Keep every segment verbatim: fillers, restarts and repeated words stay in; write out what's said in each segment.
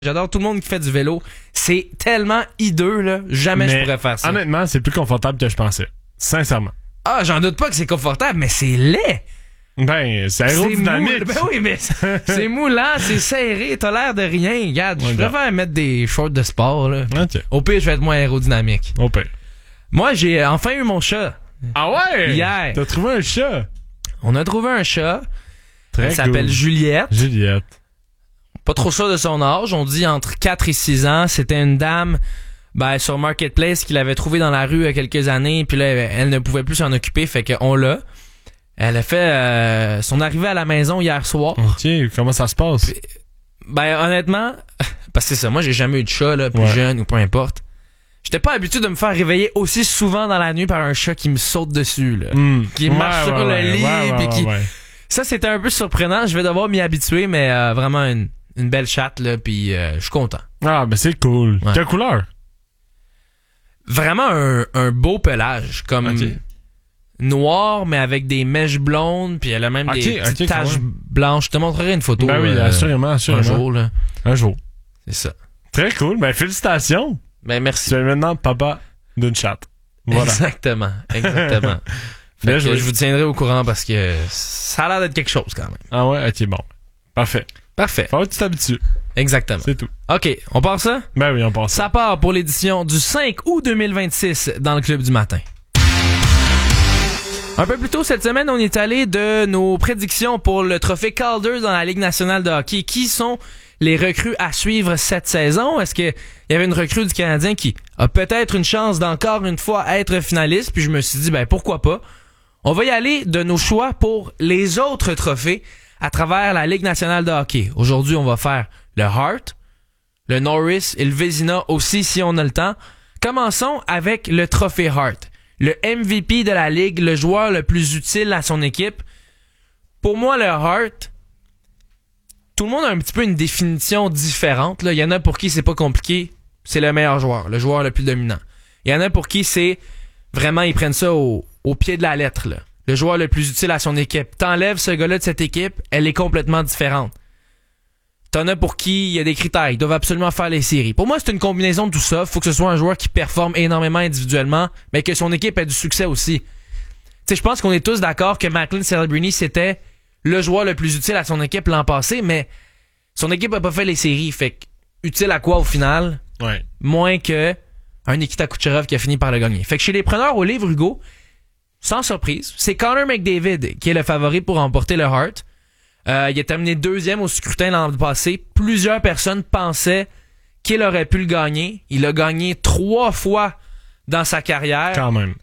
J'adore tout le monde qui fait du vélo. C'est tellement hideux, là. Jamais mais je pourrais faire ça. Honnêtement, c'est plus confortable que je pensais. Sincèrement. Ah, j'en doute pas que c'est confortable, mais c'est laid. Ben, c'est aérodynamique. C'est ben oui, mais c'est moulant, c'est serré, t'as l'air de rien. Regarde, je préfère mettre des shorts de sport, là. Okay. Au pire, je vais être moins aérodynamique. Au pire. Moi, j'ai enfin eu mon chat. Ah ouais? Hier. T'as trouvé un chat? On a trouvé un chat. Très Elle s'appelle cool. Juliette. Juliette. Pas trop sûr de son âge. On dit entre quatre et six ans. C'était une dame, ben, sur Marketplace qu'il avait trouvé dans la rue il y a quelques années. Puis là, elle ne pouvait plus s'en occuper. Fait qu'on l'a. Elle a fait euh, son arrivée à la maison hier soir. OK. Comment ça se passe? Puis, ben, honnêtement, parce que c'est ça. Moi, j'ai jamais eu de chat, là, plus ouais. jeune ou peu importe. J'étais pas habitué de me faire réveiller aussi souvent dans la nuit par un chat qui me saute dessus, là. Mm. Qui ouais, marche ouais, sur ouais, le lit. Ouais, Puis ouais, qui... ouais. Ça, c'était un peu surprenant. Je vais devoir m'y habituer, mais euh, vraiment une, une belle chatte, là. Puis euh, je suis content. Ah, ben c'est cool. Ouais. Quelle couleur? Vraiment un, un beau pelage. Comme okay. noir, mais avec des mèches blondes. Puis elle a même okay, des petites okay, taches blanches. Je te montrerai une photo. Ben oui, euh, assurément, assurément. Un jour, là. Un jour. C'est ça. Très cool. Ben, félicitations. Ben, merci. Tu es maintenant papa d'une chatte. Voilà. Exactement. Exactement. Fait que je vous tiendrai au courant parce que ça a l'air d'être quelque chose quand même. Ah ouais? Ok, bon. Parfait. Parfait. Faut que tu t'habitues. Exactement. C'est tout. OK, on part ça? Ben oui, on part ça. Ça part pour l'édition du cinq août deux mille vingt-six dans le Club du matin. Un peu plus tôt cette semaine, on est allé de nos prédictions pour le trophée Calder dans la Ligue nationale de hockey. Qui sont les recrues à suivre cette saison? Est-ce qu'il y avait une recrue du Canadien qui a peut-être une chance d'encore une fois être finaliste? Puis je me suis dit, ben pourquoi pas? On va y aller de nos choix pour les autres trophées à travers la Ligue nationale de hockey. Aujourd'hui, on va faire le Hart, le Norris et le Vezina aussi si on a le temps. Commençons avec le trophée Hart. Le M V P de la Ligue, le joueur le plus utile à son équipe. Pour moi, le Hart, tout le monde a un petit peu une définition différente. Là. Il y en a pour qui c'est pas compliqué, c'est le meilleur joueur, le joueur le plus dominant. Il y en a pour qui c'est vraiment, ils prennent ça au, au pied de la lettre. Là. Le joueur le plus utile à son équipe. T'enlèves ce gars-là de cette équipe, elle est complètement différente. T'en as pour qui il y a des critères, ils doivent absolument faire les séries. Pour moi, c'est une combinaison de tout ça. Faut que ce soit un joueur qui performe énormément individuellement, mais que son équipe ait du succès aussi. Tu sais, je pense qu'on est tous d'accord que Macklin Celebrini, c'était le joueur le plus utile à son équipe l'an passé, mais son équipe a pas fait les séries. Fait que, utile à quoi au final? Ouais. Moins que un Nikita Kucherov qui a fini par le gagner. Fait que chez les preneurs au livre, Hugo, sans surprise, c'est Connor McDavid qui est le favori pour remporter le Hart. Euh, il a terminé deuxième au scrutin l'an passé. Plusieurs personnes pensaient qu'il aurait pu le gagner. Il a gagné trois fois dans sa carrière. Quand même.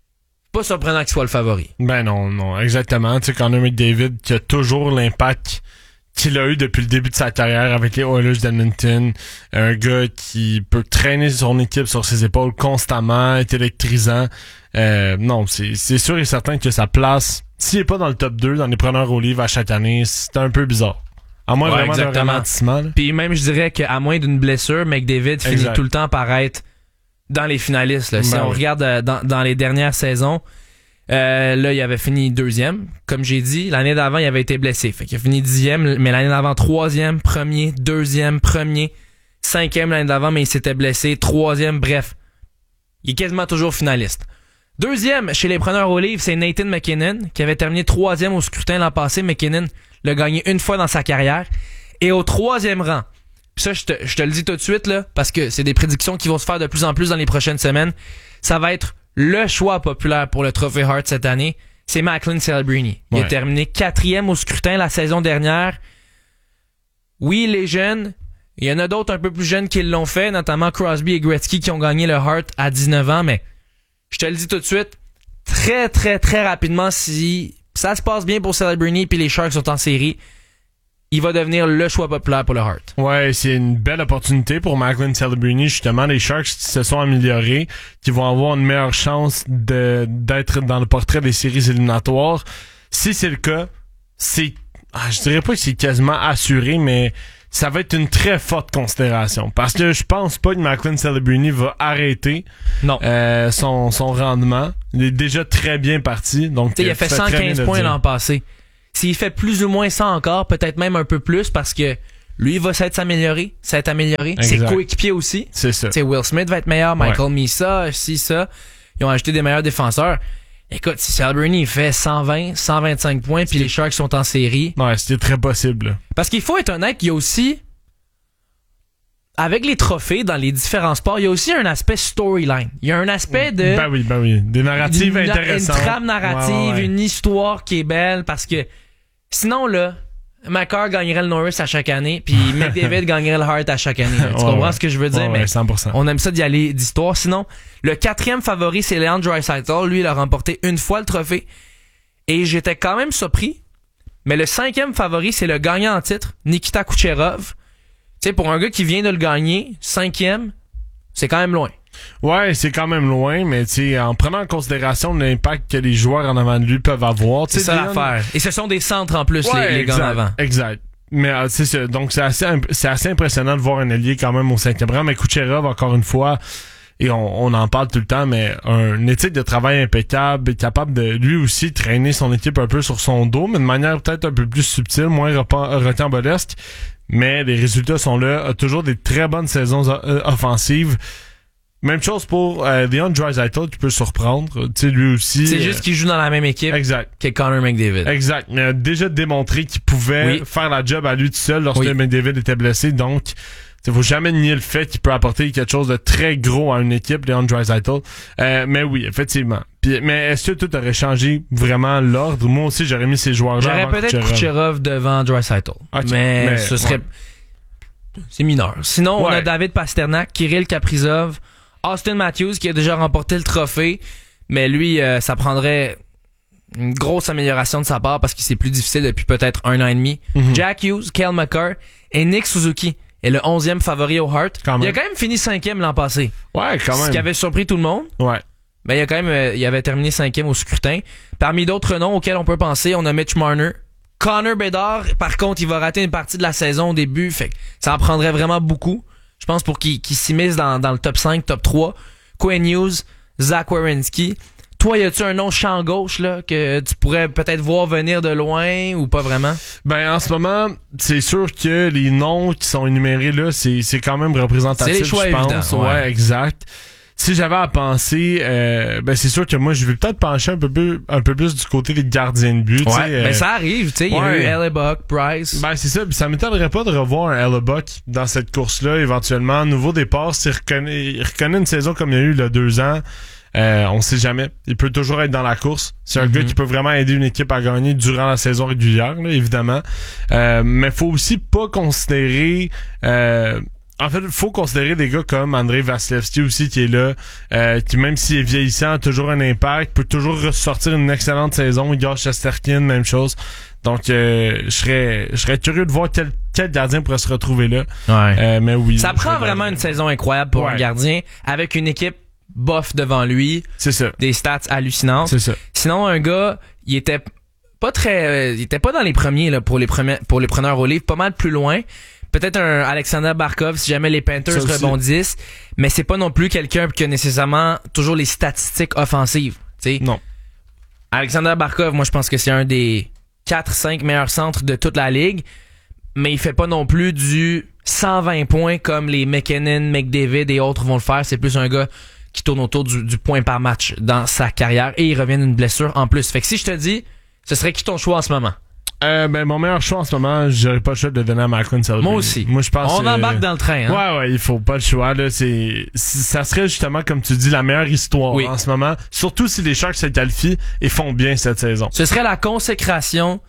Pas surprenant qu'il soit le favori. Ben non, non, exactement. Tu sais, Connor McDavid qui a toujours l'impact qu'il a eu depuis le début de sa carrière avec les Oilers d'Edmonton. Un gars qui peut traîner son équipe sur ses épaules constamment, est électrisant. Euh, non, c'est, c'est sûr et certain que sa place, s'il est pas dans le top deux, dans les preneurs au livre à chaque année, c'est un peu bizarre. À moins ouais, vraiment d'un ralentissement. Là. Puis même, je dirais qu'à moins d'une blessure, McDavid finit exact. Tout le temps par être dans les finalistes. Là. Si ben on oui. regarde euh, dans, dans les dernières saisons, Euh, là, il avait fini deuxième. Comme j'ai dit, l'année d'avant, il avait été blessé. Fait qu'il a fini dixième, mais l'année d'avant, troisième, premier, deuxième, premier, cinquième l'année d'avant, mais il s'était blessé. Troisième, bref. Il est quasiment toujours finaliste. Deuxième, chez les preneurs au livre, c'est Nathan McKinnon, qui avait terminé troisième au scrutin l'an passé. McKinnon l'a gagné une fois dans sa carrière. Et au troisième rang, pis ça, je te, je te le dis tout de suite, là, parce que c'est des prédictions qui vont se faire de plus en plus dans les prochaines semaines. Ça va être le choix populaire pour le trophée Hart cette année, c'est Macklin Celebrini. Il ouais. a terminé quatrième au scrutin la saison dernière. Oui, les jeunes, il y en a d'autres un peu plus jeunes qui l'ont fait, notamment Crosby et Gretzky qui ont gagné le Hart à dix-neuf ans, mais je te le dis tout de suite, très très très rapidement, si ça se passe bien pour Celebrini puis les Sharks sont en série, il va devenir le choix populaire pour le Hart. Ouais, c'est une belle opportunité pour Macklin Celebrini, justement. Les Sharks qui se sont améliorés, qui vont avoir une meilleure chance de d'être dans le portrait des séries éliminatoires. Si c'est le cas, c'est... Ah, je dirais pas que c'est quasiment assuré, mais ça va être une très forte considération. Parce que je pense pas que Macklin Celebrini va arrêter non. Euh, son, son rendement. Il est déjà très bien parti. Donc, il a fait cent quinze points l'an passé. S'il fait plus ou moins ça encore, peut-être même un peu plus, parce que Lui, il va s'être s'améliorer, s'être amélioré. Exact. Ses coéquipiers aussi. C'est ça. T'sais, Will Smith va être meilleur, Michael Ouais. Misa, si ça. Ils ont ajouté des meilleurs défenseurs. Écoute, si Salburney il fait cent vingt, cent vingt-cinq points, puis les Sharks sont en série. Ouais, c'était très possible. Parce qu'il faut être honnête, il y a aussi, avec les trophées dans les différents sports, il y a aussi un aspect storyline. Il y a un aspect de... Ben oui, ben oui. Des narratives une, intéressantes. Une trame narrative, Ouais, ouais, ouais. une histoire qui est belle, parce que sinon, là, McCarr gagnerait le Norris à chaque année, puis McDavid gagnerait le Hart à chaque année. Là. Tu Ouais, comprends ouais. ce que je veux dire? Ouais, mais ouais, cent pour cent. on aime ça d'y aller d'histoire. Sinon, le quatrième favori, c'est Leon Draisaitl. Lui, il a remporté une fois le trophée. Et j'étais quand même surpris. Mais le cinquième favori, c'est le gagnant en titre, Nikita Kucherov. Tu sais, pour un gars qui vient de le gagner, cinquième, c'est quand même loin. Ouais, c'est quand même loin, mais tu sais, en prenant en considération l'impact que les joueurs en avant de lui peuvent avoir, tu C'est sais, ça Leon- l'affaire. Et ce sont des centres en plus, Ouais, les, les gars en exact, avant. Exact. Mais euh, c'est ça. Donc c'est assez imp- c'est assez impressionnant de voir un allié quand même au cinquième rang. Mais Kucherov, encore une fois, et on, on en parle tout le temps, mais un éthique de travail impeccable, est capable de lui aussi traîner son équipe un peu sur son dos, mais de manière peut-être un peu plus subtile, moins repa- rocambolesque. Mais les résultats sont là. A toujours des très bonnes saisons euh, offensives. Même chose pour euh, Leon Draisaitl qui peut surprendre. Tu sais, lui aussi. C'est euh, juste qu'il joue dans la même équipe Exact. que Connor McDavid. Exact. Mais il a déjà démontré qu'il pouvait Oui. faire la job à lui tout seul lorsque Oui. McDavid était blessé. Donc, il faut jamais nier le fait qu'il peut apporter quelque chose de très gros à une équipe, Leon Draisaitl. Euh, mais oui, effectivement. Puis, mais est-ce que tu aurais changé vraiment l'ordre? Moi aussi, j'aurais mis ces joueurs-là. J'aurais avant peut-être Kucherov. Kucherov devant Draisaitl. Ok. Mais, Mais, ce serait... ouais. C'est mineur. Sinon, on a Ouais. David Pasternak, Kirill Kaprizov, Austin Matthews qui a déjà remporté le trophée. Mais lui, euh, ça prendrait une grosse amélioration de sa part parce que c'est plus difficile depuis peut-être un an et demi. Mhm. Jack Hughes, Cale Makar et Nick Suzuki est le onzième favori au Hart. Quand même. Il a quand même fini cinquième l'an passé. Ouais, quand Ce même. qui avait surpris tout le monde. Ouais. Mais il a quand même, euh, il avait terminé cinquième au scrutin. Parmi d'autres noms auxquels on peut penser, on a Mitch Marner. Connor Bedard, par contre, il va rater une partie de la saison au début, fait que ça en prendrait vraiment beaucoup. Je pense pour qu'il qu'il s'immisce dans, dans le top cinq, top trois. Quinn Hughes, Zach Werenski. Toi, y a-tu un nom champ gauche là que tu pourrais peut-être voir venir de loin ou pas vraiment? Ben, en ce moment, c'est sûr que les noms qui sont énumérés là, c'est, c'est quand même représentatif, C'est les choix je pense. évidents, ouais. ouais. exact. Si j'avais à penser, euh, ben c'est sûr que moi, je vais peut-être pencher un peu plus, un peu plus du côté des gardiens de but. tu sais, Ouais, euh, ben ça arrive, tu sais. Il y a ouais. eu Hellebuck, Price. Ben c'est ça, puis ça m'étonnerait pas de revoir un Hellebuck dans cette course-là, éventuellement. Nouveau départ, s'il reconnaît, il reconnaît une saison comme il y a eu il y a deux ans, euh, on sait jamais. Il peut toujours être dans la course. C'est un Mm-hmm. gars qui peut vraiment aider une équipe à gagner durant la saison régulière, là, évidemment. Euh, mais faut aussi pas considérer... Euh, En fait, il faut considérer des gars comme Andrei Vasilevskiy aussi qui est là, euh, qui même s'il est vieillissant a toujours un impact, peut toujours ressortir une excellente saison. Igor Shesterkin, même chose. Donc, euh, je serais, je serais curieux de voir quel, quel gardien pourrait se retrouver là. Ouais. Euh, mais oui. Ça je prend vais vraiment dans- une saison incroyable pour Ouais. un gardien avec une équipe bof devant lui, C'est ça. des stats hallucinantes. C'est ça. Sinon, un gars, il était pas très, euh, il était pas dans les premiers là pour les premiers, pour les preneurs au livre, pas mal plus loin. Peut-être un Alexander Barkov si jamais les Panthers Ça aussi. rebondissent, mais c'est pas non plus quelqu'un qui a nécessairement toujours les statistiques offensives. Tu sais, Non. Alexander Barkov, moi je pense que c'est un des quatre cinq meilleurs centres de toute la ligue, mais il fait pas non plus du cent vingt points comme les McKinnon, McDavid et autres vont le faire. C'est plus un gars qui tourne autour du, du point par match dans sa carrière et il revient d'une blessure en plus. Fait que si je te dis, ce serait qui ton choix en ce moment? Euh, ben, mon meilleur choix en ce moment, j'aurais pas le choix de le donner à Malcolm Selby. Moi aussi. Moi, je pense On que- embarque dans le train, hein? Ouais, ouais, il faut pas le choix, là. C'est, c'est- ça serait justement, comme tu dis, la meilleure histoire Oui. en ce moment. Surtout si les Sharks se qualifient et font bien cette saison. Ce serait la consécration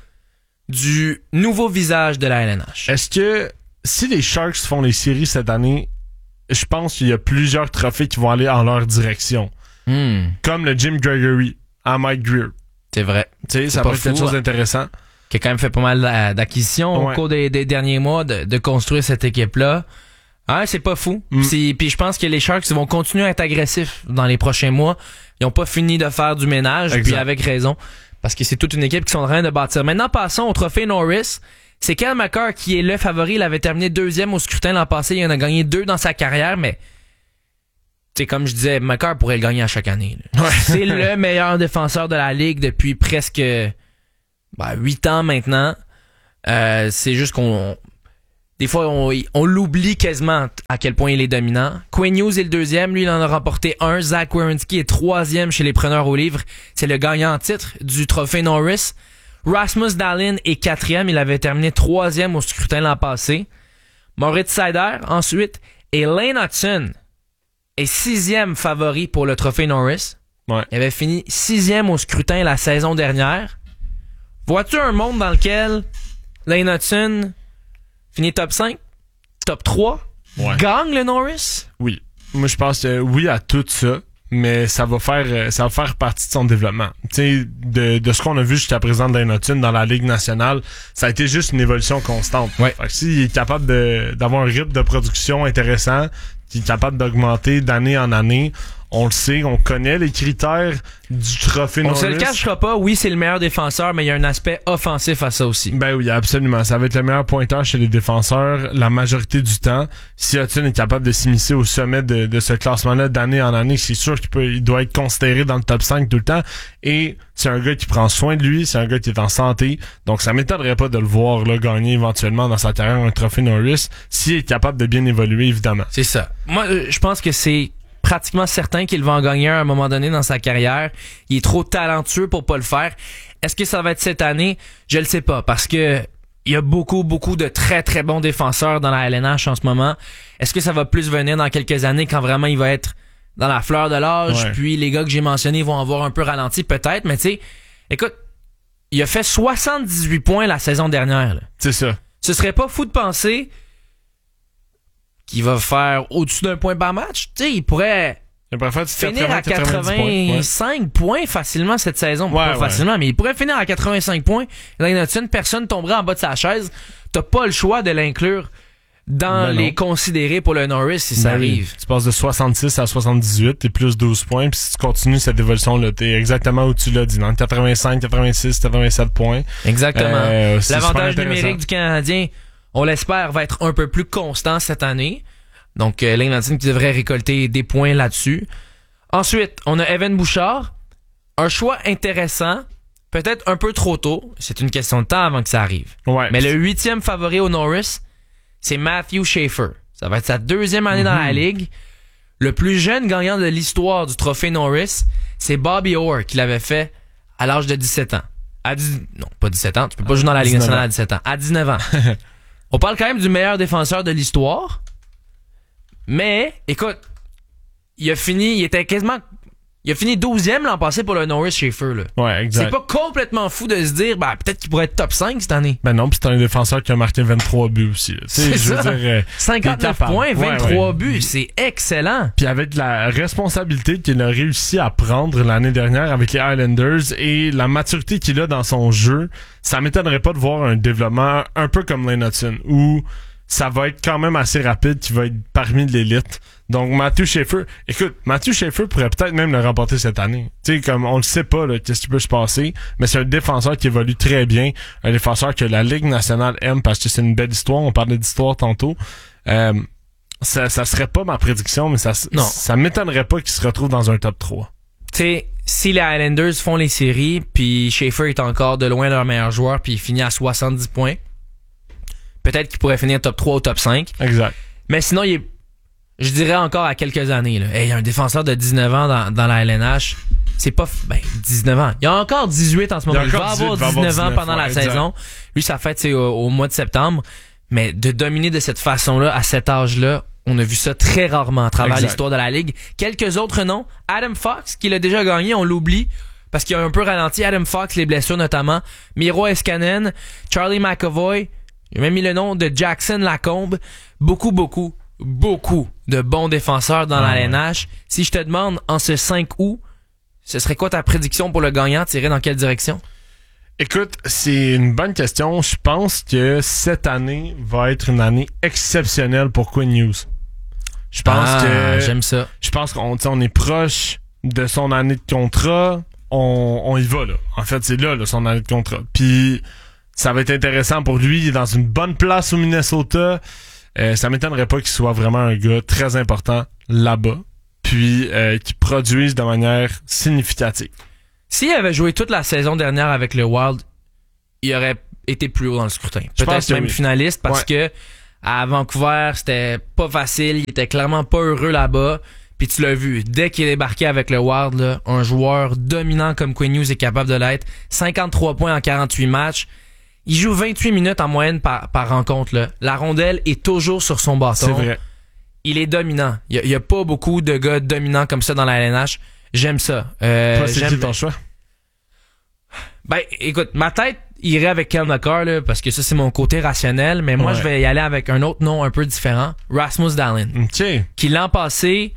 du nouveau visage de la L N H. Est-ce que, si les Sharks font les séries cette année, je pense qu'il y a plusieurs trophées qui vont aller en leur direction. Hmm, Comme le Jim Gregory à Mike Greer. c'est vrai. Tu sais, ça pas va être quelque fou, chose hein. d'intéressant. Qui a quand même fait pas mal d'a- d'acquisitions Ouais. au cours des, des derniers mois de, de construire cette équipe-là. Ah, c'est pas fou. Mm. C'est- Puis je pense que les Sharks vont continuer à être agressifs dans les prochains mois. Ils ont pas fini de faire du ménage, Exact. puis avec raison. Parce que c'est toute une équipe qui sont en train de bâtir. Maintenant, passons au trophée Norris. C'est Cale Makar qui est le favori. Il avait terminé deuxième au scrutin l'an passé. Il en a gagné deux dans sa carrière, mais... C'est comme je disais, Makar pourrait le gagner à chaque année. là. Ouais. C'est le meilleur défenseur de la ligue depuis presque ben, huit ans maintenant. Euh, c'est juste qu'on... des fois, on, on l'oublie quasiment à quel point il est dominant. Quinn Hughes est le deuxième. Lui, il en a remporté un. Zach Werenski est troisième chez les preneurs au livre. C'est le gagnant en titre du trophée Norris. Rasmus Dahlin est quatrième. Il avait terminé troisième au scrutin l'an passé. Moritz Seider, ensuite. Et Lane Hudson est sixième favori pour le trophée Norris. Ouais. Il avait fini sixième au scrutin la saison dernière. Vois-tu un monde dans lequel Lane Hudson finit top cinq, top trois, ouais. gagne le Norris? Oui. Moi, je pense que oui à tout ça, mais ça va faire ça va faire partie de son développement. Tu sais, de, de ce qu'on a vu jusqu'à présent de Lane Hudson dans la Ligue nationale, ça a été juste une évolution constante. Ouais. Fait que s'il est capable de, d'avoir un rythme de production intéressant, qu'il est capable d'augmenter d'année en année, on le sait, on connaît les critères du trophée Norris. On se le cachera pas, oui, c'est le meilleur défenseur, mais il y a un aspect offensif à ça aussi. Ben oui, absolument. Ça va être le meilleur pointeur chez les défenseurs la majorité du temps. Si Hudson est capable de s'immiscer au sommet de, de ce classement-là d'année en année, c'est sûr qu'il peut, il doit être considéré dans le top cinq tout le temps. Et c'est un gars qui prend soin de lui, c'est un gars qui est en santé. Donc ça m'étonnerait pas de le voir là, gagner éventuellement dans sa carrière un trophée Norris s'il est capable de bien évoluer, évidemment. C'est ça. Moi, je pense que c'est pratiquement certain qu'il va en gagner un à un moment donné dans sa carrière. Il est trop talentueux pour pas le faire. Est-ce que ça va être cette année? Je le sais pas, parce que il y a beaucoup, beaucoup de très, très bons défenseurs dans la L N H en ce moment. Est-ce que ça va plus venir dans quelques années quand vraiment il va être dans la fleur de l'âge, ouais. puis les gars que j'ai mentionnés vont avoir un peu ralenti, peut-être, mais tu sais, écoute, il a fait soixante-dix-huit points la saison dernière. Là. C'est ça. Ce serait pas fou de penser qu'il va faire au-dessus d'un point par match. Tu sais, il pourrait il pourrait faire finir à quatre-vingt-cinq points, points facilement cette saison. Ouais, pas ouais. facilement, mais il pourrait finir à quatre-vingt-cinq points. Lane Hudson, personne tomberait en bas de sa chaise. T'as pas le choix de l'inclure dans ben les considérés pour le Norris si ça ben arrive. Oui. Tu passes de soixante-six à soixante-dix-huit, t'es plus douze points, puis si tu continues cette évolution-là, t'es exactement où tu l'as dit, dans quatre-vingt-cinq, quatre-vingt-six, quatre-vingt-sept points. Exactement. Euh, L'avantage numérique du Canadien, on l'espère, va être un peu plus constant cette année. Donc, euh, Lane Hudson qui devrait récolter des points là-dessus. Ensuite, on a Evan Bouchard. Un choix intéressant. Peut-être un peu trop tôt. C'est une question de temps avant que ça arrive. Ouais. Mais le huitième favori au Norris, c'est Matthew Schaefer. Ça va être sa deuxième année mm-hmm. dans la Ligue. Le plus jeune gagnant de l'histoire du trophée Norris, c'est Bobby Orr qui l'avait fait à l'âge de dix-sept ans. À dix... Non, pas dix-sept ans. Tu peux pas jouer dans la Ligue nationale à dix-sept ans. À dix-neuf ans. On parle quand même du meilleur défenseur de l'histoire. Mais, écoute, il a fini, il était quasiment, il a fini douzième l'an passé pour le Norris Schaefer, là. Ouais, exact. C'est pas complètement fou de se dire, bah, peut-être qu'il pourrait être top cinq cette année. Ben non, pis c'est un défenseur qui a marqué vingt-trois buts aussi, là. C'est je ça. Veux dire, euh, cinquante-neuf points, vingt-trois ouais, ouais. buts, c'est excellent. Puis avec la responsabilité qu'il a réussi à prendre l'année dernière avec les Islanders et la maturité qu'il a dans son jeu, ça m'étonnerait pas de voir un développement un peu comme Lane Hudson, où ça va être quand même assez rapide, qui va être parmi l'élite. Donc, Matthew Schaefer, écoute, Matthew Schaefer pourrait peut-être même le remporter cette année. Tu sais, comme on le sait pas, là, qu'est-ce qui peut se passer, mais c'est un défenseur qui évolue très bien, un défenseur que la Ligue nationale aime parce que c'est une belle histoire, on parlait d'histoire tantôt. Euh, ça, ça serait pas ma prédiction, mais ça, non. ça m'étonnerait pas qu'il se retrouve dans un top trois. Tu sais, si les Highlanders font les séries, puis Schaefer est encore de loin leur meilleur joueur, puis il finit à soixante-dix points, peut-être qu'il pourrait finir top trois ou top cinq. Exact. Mais sinon, il est, je dirais encore à quelques années, là. Hey, un défenseur de dix-neuf ans dans, dans la L N H, c'est pas, ben, dix-neuf ans. Il y a encore dix-huit en ce moment. Il, il va avoir dix-neuf ans pendant ouais, la exact. saison. Lui, sa fête, c'est au, au mois de septembre. Mais de dominer de cette façon-là, à cet âge-là, on a vu ça très rarement à travers exact. l'histoire de la Ligue. Quelques autres noms. Adam Fox, qui l'a déjà gagné, on l'oublie. Parce qu'il a un peu ralenti. Adam Fox, les blessures notamment. Miro Heiskanen, Charlie McAvoy. J'ai même mis le nom de Jackson Lacombe. Beaucoup, beaucoup, beaucoup de bons défenseurs dans ah, la L N H. Ouais. Si je te demande, en ce cinq août, ce serait quoi ta prédiction pour le gagnant? Tirer dans quelle direction? Écoute, c'est une bonne question. Je pense que cette année va être une année exceptionnelle pour Quinn Hughes. Je pense ah, que... j'aime ça. Je pense qu'on on est proche de son année de contrat. On, on y va, là. En fait, c'est là, là, son année de contrat. Puis... ça va être intéressant pour lui. Il est dans une bonne place au Minnesota. Euh, ça m'étonnerait pas qu'il soit vraiment un gars très important là-bas. Puis euh, qu'il produise de manière significative. S'il avait joué toute la saison dernière avec le Wild, il aurait été plus haut dans le scrutin. Peut-être même oui. finaliste parce ouais. que à Vancouver, c'était pas facile. Il était clairement pas heureux là-bas. Puis tu l'as vu, dès qu'il est débarqué avec le Wild, là, un joueur dominant comme Quinn Hughes est capable de l'être. cinquante-trois points en quarante-huit matchs. Il joue vingt-huit minutes en moyenne par, par rencontre. Là. La rondelle est toujours sur son bâton. C'est vrai. Il est dominant. Il n'y a, a pas beaucoup de gars dominants comme ça dans la L N H. J'aime ça. Euh, Toi, c'est j'aime... qui ton choix? Ben, écoute, ma tête irait avec Kel Makar, là, parce que ça, c'est mon côté rationnel. Mais moi, ouais. je vais y aller avec un autre nom un peu différent. Rasmus Dahlin. OK. Qui, l'an passé...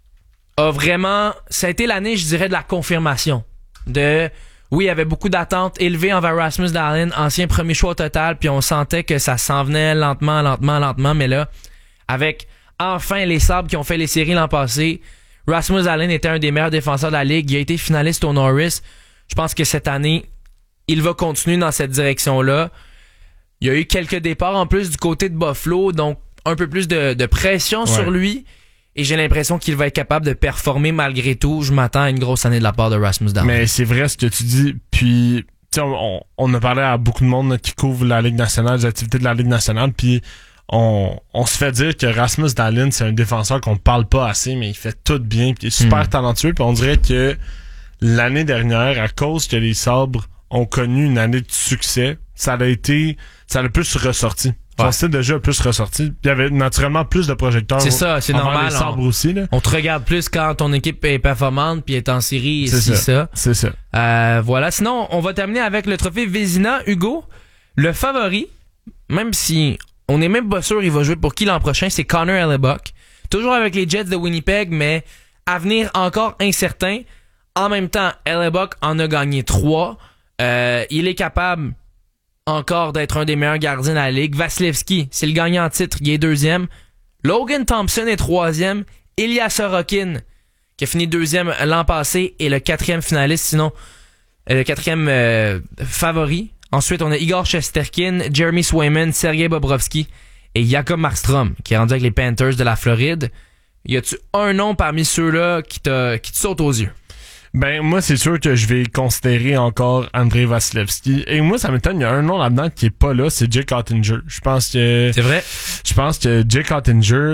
a vraiment, ça a été l'année, je dirais, de la confirmation. De, oui, il y avait beaucoup d'attentes élevées envers Rasmus Dahlin, ancien premier choix au total, puis on sentait que ça s'en venait lentement, lentement, lentement, mais là, avec enfin les Sabres qui ont fait les séries l'an passé, Rasmus Dahlin était un des meilleurs défenseurs de la Ligue, il a été finaliste au Norris. Je pense que cette année, il va continuer dans cette direction-là. Il y a eu quelques départs en plus du côté de Buffalo, donc un peu plus de, de pression ouais. sur lui. Et j'ai l'impression qu'il va être capable de performer malgré tout. Je m'attends à une grosse année de la part de Rasmus Dahlin. Mais c'est vrai ce que tu dis. Puis, tu sais, on, on a parlé à beaucoup de monde là, qui couvre la Ligue nationale, les activités de la Ligue nationale. Puis, on, on se fait dire que Rasmus Dahlin, c'est un défenseur qu'on parle pas assez, mais il fait tout bien. Puis, il est super mm. talentueux. Puis, on dirait que l'année dernière, à cause que les Sabres ont connu une année de succès, ça a été, ça a le plus ressorti. Son ouais. style de jeu a plus ressorti. Il y avait naturellement plus de projecteurs. C'est ça, c'est normal. Les Sabres on, aussi, là. On te regarde plus quand ton équipe est performante puis est en série. C'est si, ça. ça. C'est ça. Euh, voilà. Sinon, on va terminer avec le trophée Vézina. Hugo, le favori, même si on n'est même pas sûr il va jouer pour qui l'an prochain, c'est Connor Hellebuyck. Toujours avec les Jets de Winnipeg, mais avenir encore incertain. En même temps, Hellebuyck en a gagné trois. Euh, il est capable encore d'être un des meilleurs gardiens de la Ligue. Vasilevski, c'est le gagnant en titre, il est deuxième. Logan Thompson est troisième. Ilya Sorokin, qui a fini deuxième l'an passé, est le quatrième finaliste, sinon euh, le quatrième euh, favori. Ensuite, on a Igor Shesterkin, Jeremy Swayman, Sergei Bobrovsky et Jakob Markstrom, qui est rendu avec les Panthers de la Floride. Y a-tu un nom parmi ceux-là qui te, qui te saute aux yeux? Ben, moi, c'est sûr que je vais considérer encore Andrei Vasilevski. Et moi, ça m'étonne, il y a un nom là-dedans qui est pas là, c'est Jake Oettinger. Je pense que... C'est vrai? Je pense que Jake Oettinger,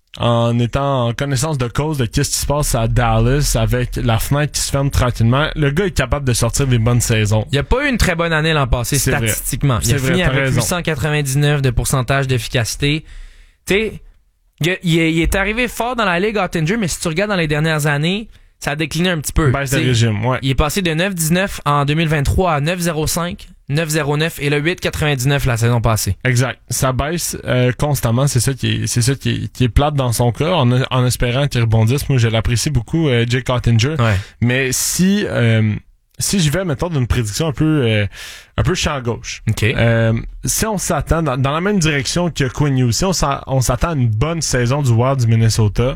en étant en connaissance de cause de qu'est-ce qui se passe à Dallas avec la fenêtre qui se ferme tranquillement, le gars est capable de sortir des bonnes saisons. Il a pas eu une très bonne année l'an passé, c'est statistiquement. Vrai. Il a c'est fini vrai, avec raison. huit cent quatre-vingt-dix-neuf de pourcentage d'efficacité. Tu sais, il, il, il est arrivé fort dans la Ligue Oettinger, mais si tu regardes dans les dernières années, ça a décliné un petit peu. Baisse de régime, ouais. Il est passé de neuf virgule dix-neuf en deux mille vingt-trois à neuf virgule zéro cinq, neuf virgule zéro neuf et le huit virgule quatre-vingt-dix-neuf la saison passée. Exact. Ça baisse euh, constamment. C'est ça qui est, c'est ça qui est, qui est plate dans son cas, en, en espérant qu'il rebondisse. Moi, je l'apprécie beaucoup, euh, Jake Oettinger. Ouais. Mais si euh, si j'y vais, mettons, d'une prédiction un peu euh, un peu champ gauche. Okay. Euh, si on s'attend dans, dans la même direction que Quinn Hughes, si on, on s'attend à une bonne saison du Wild du Minnesota,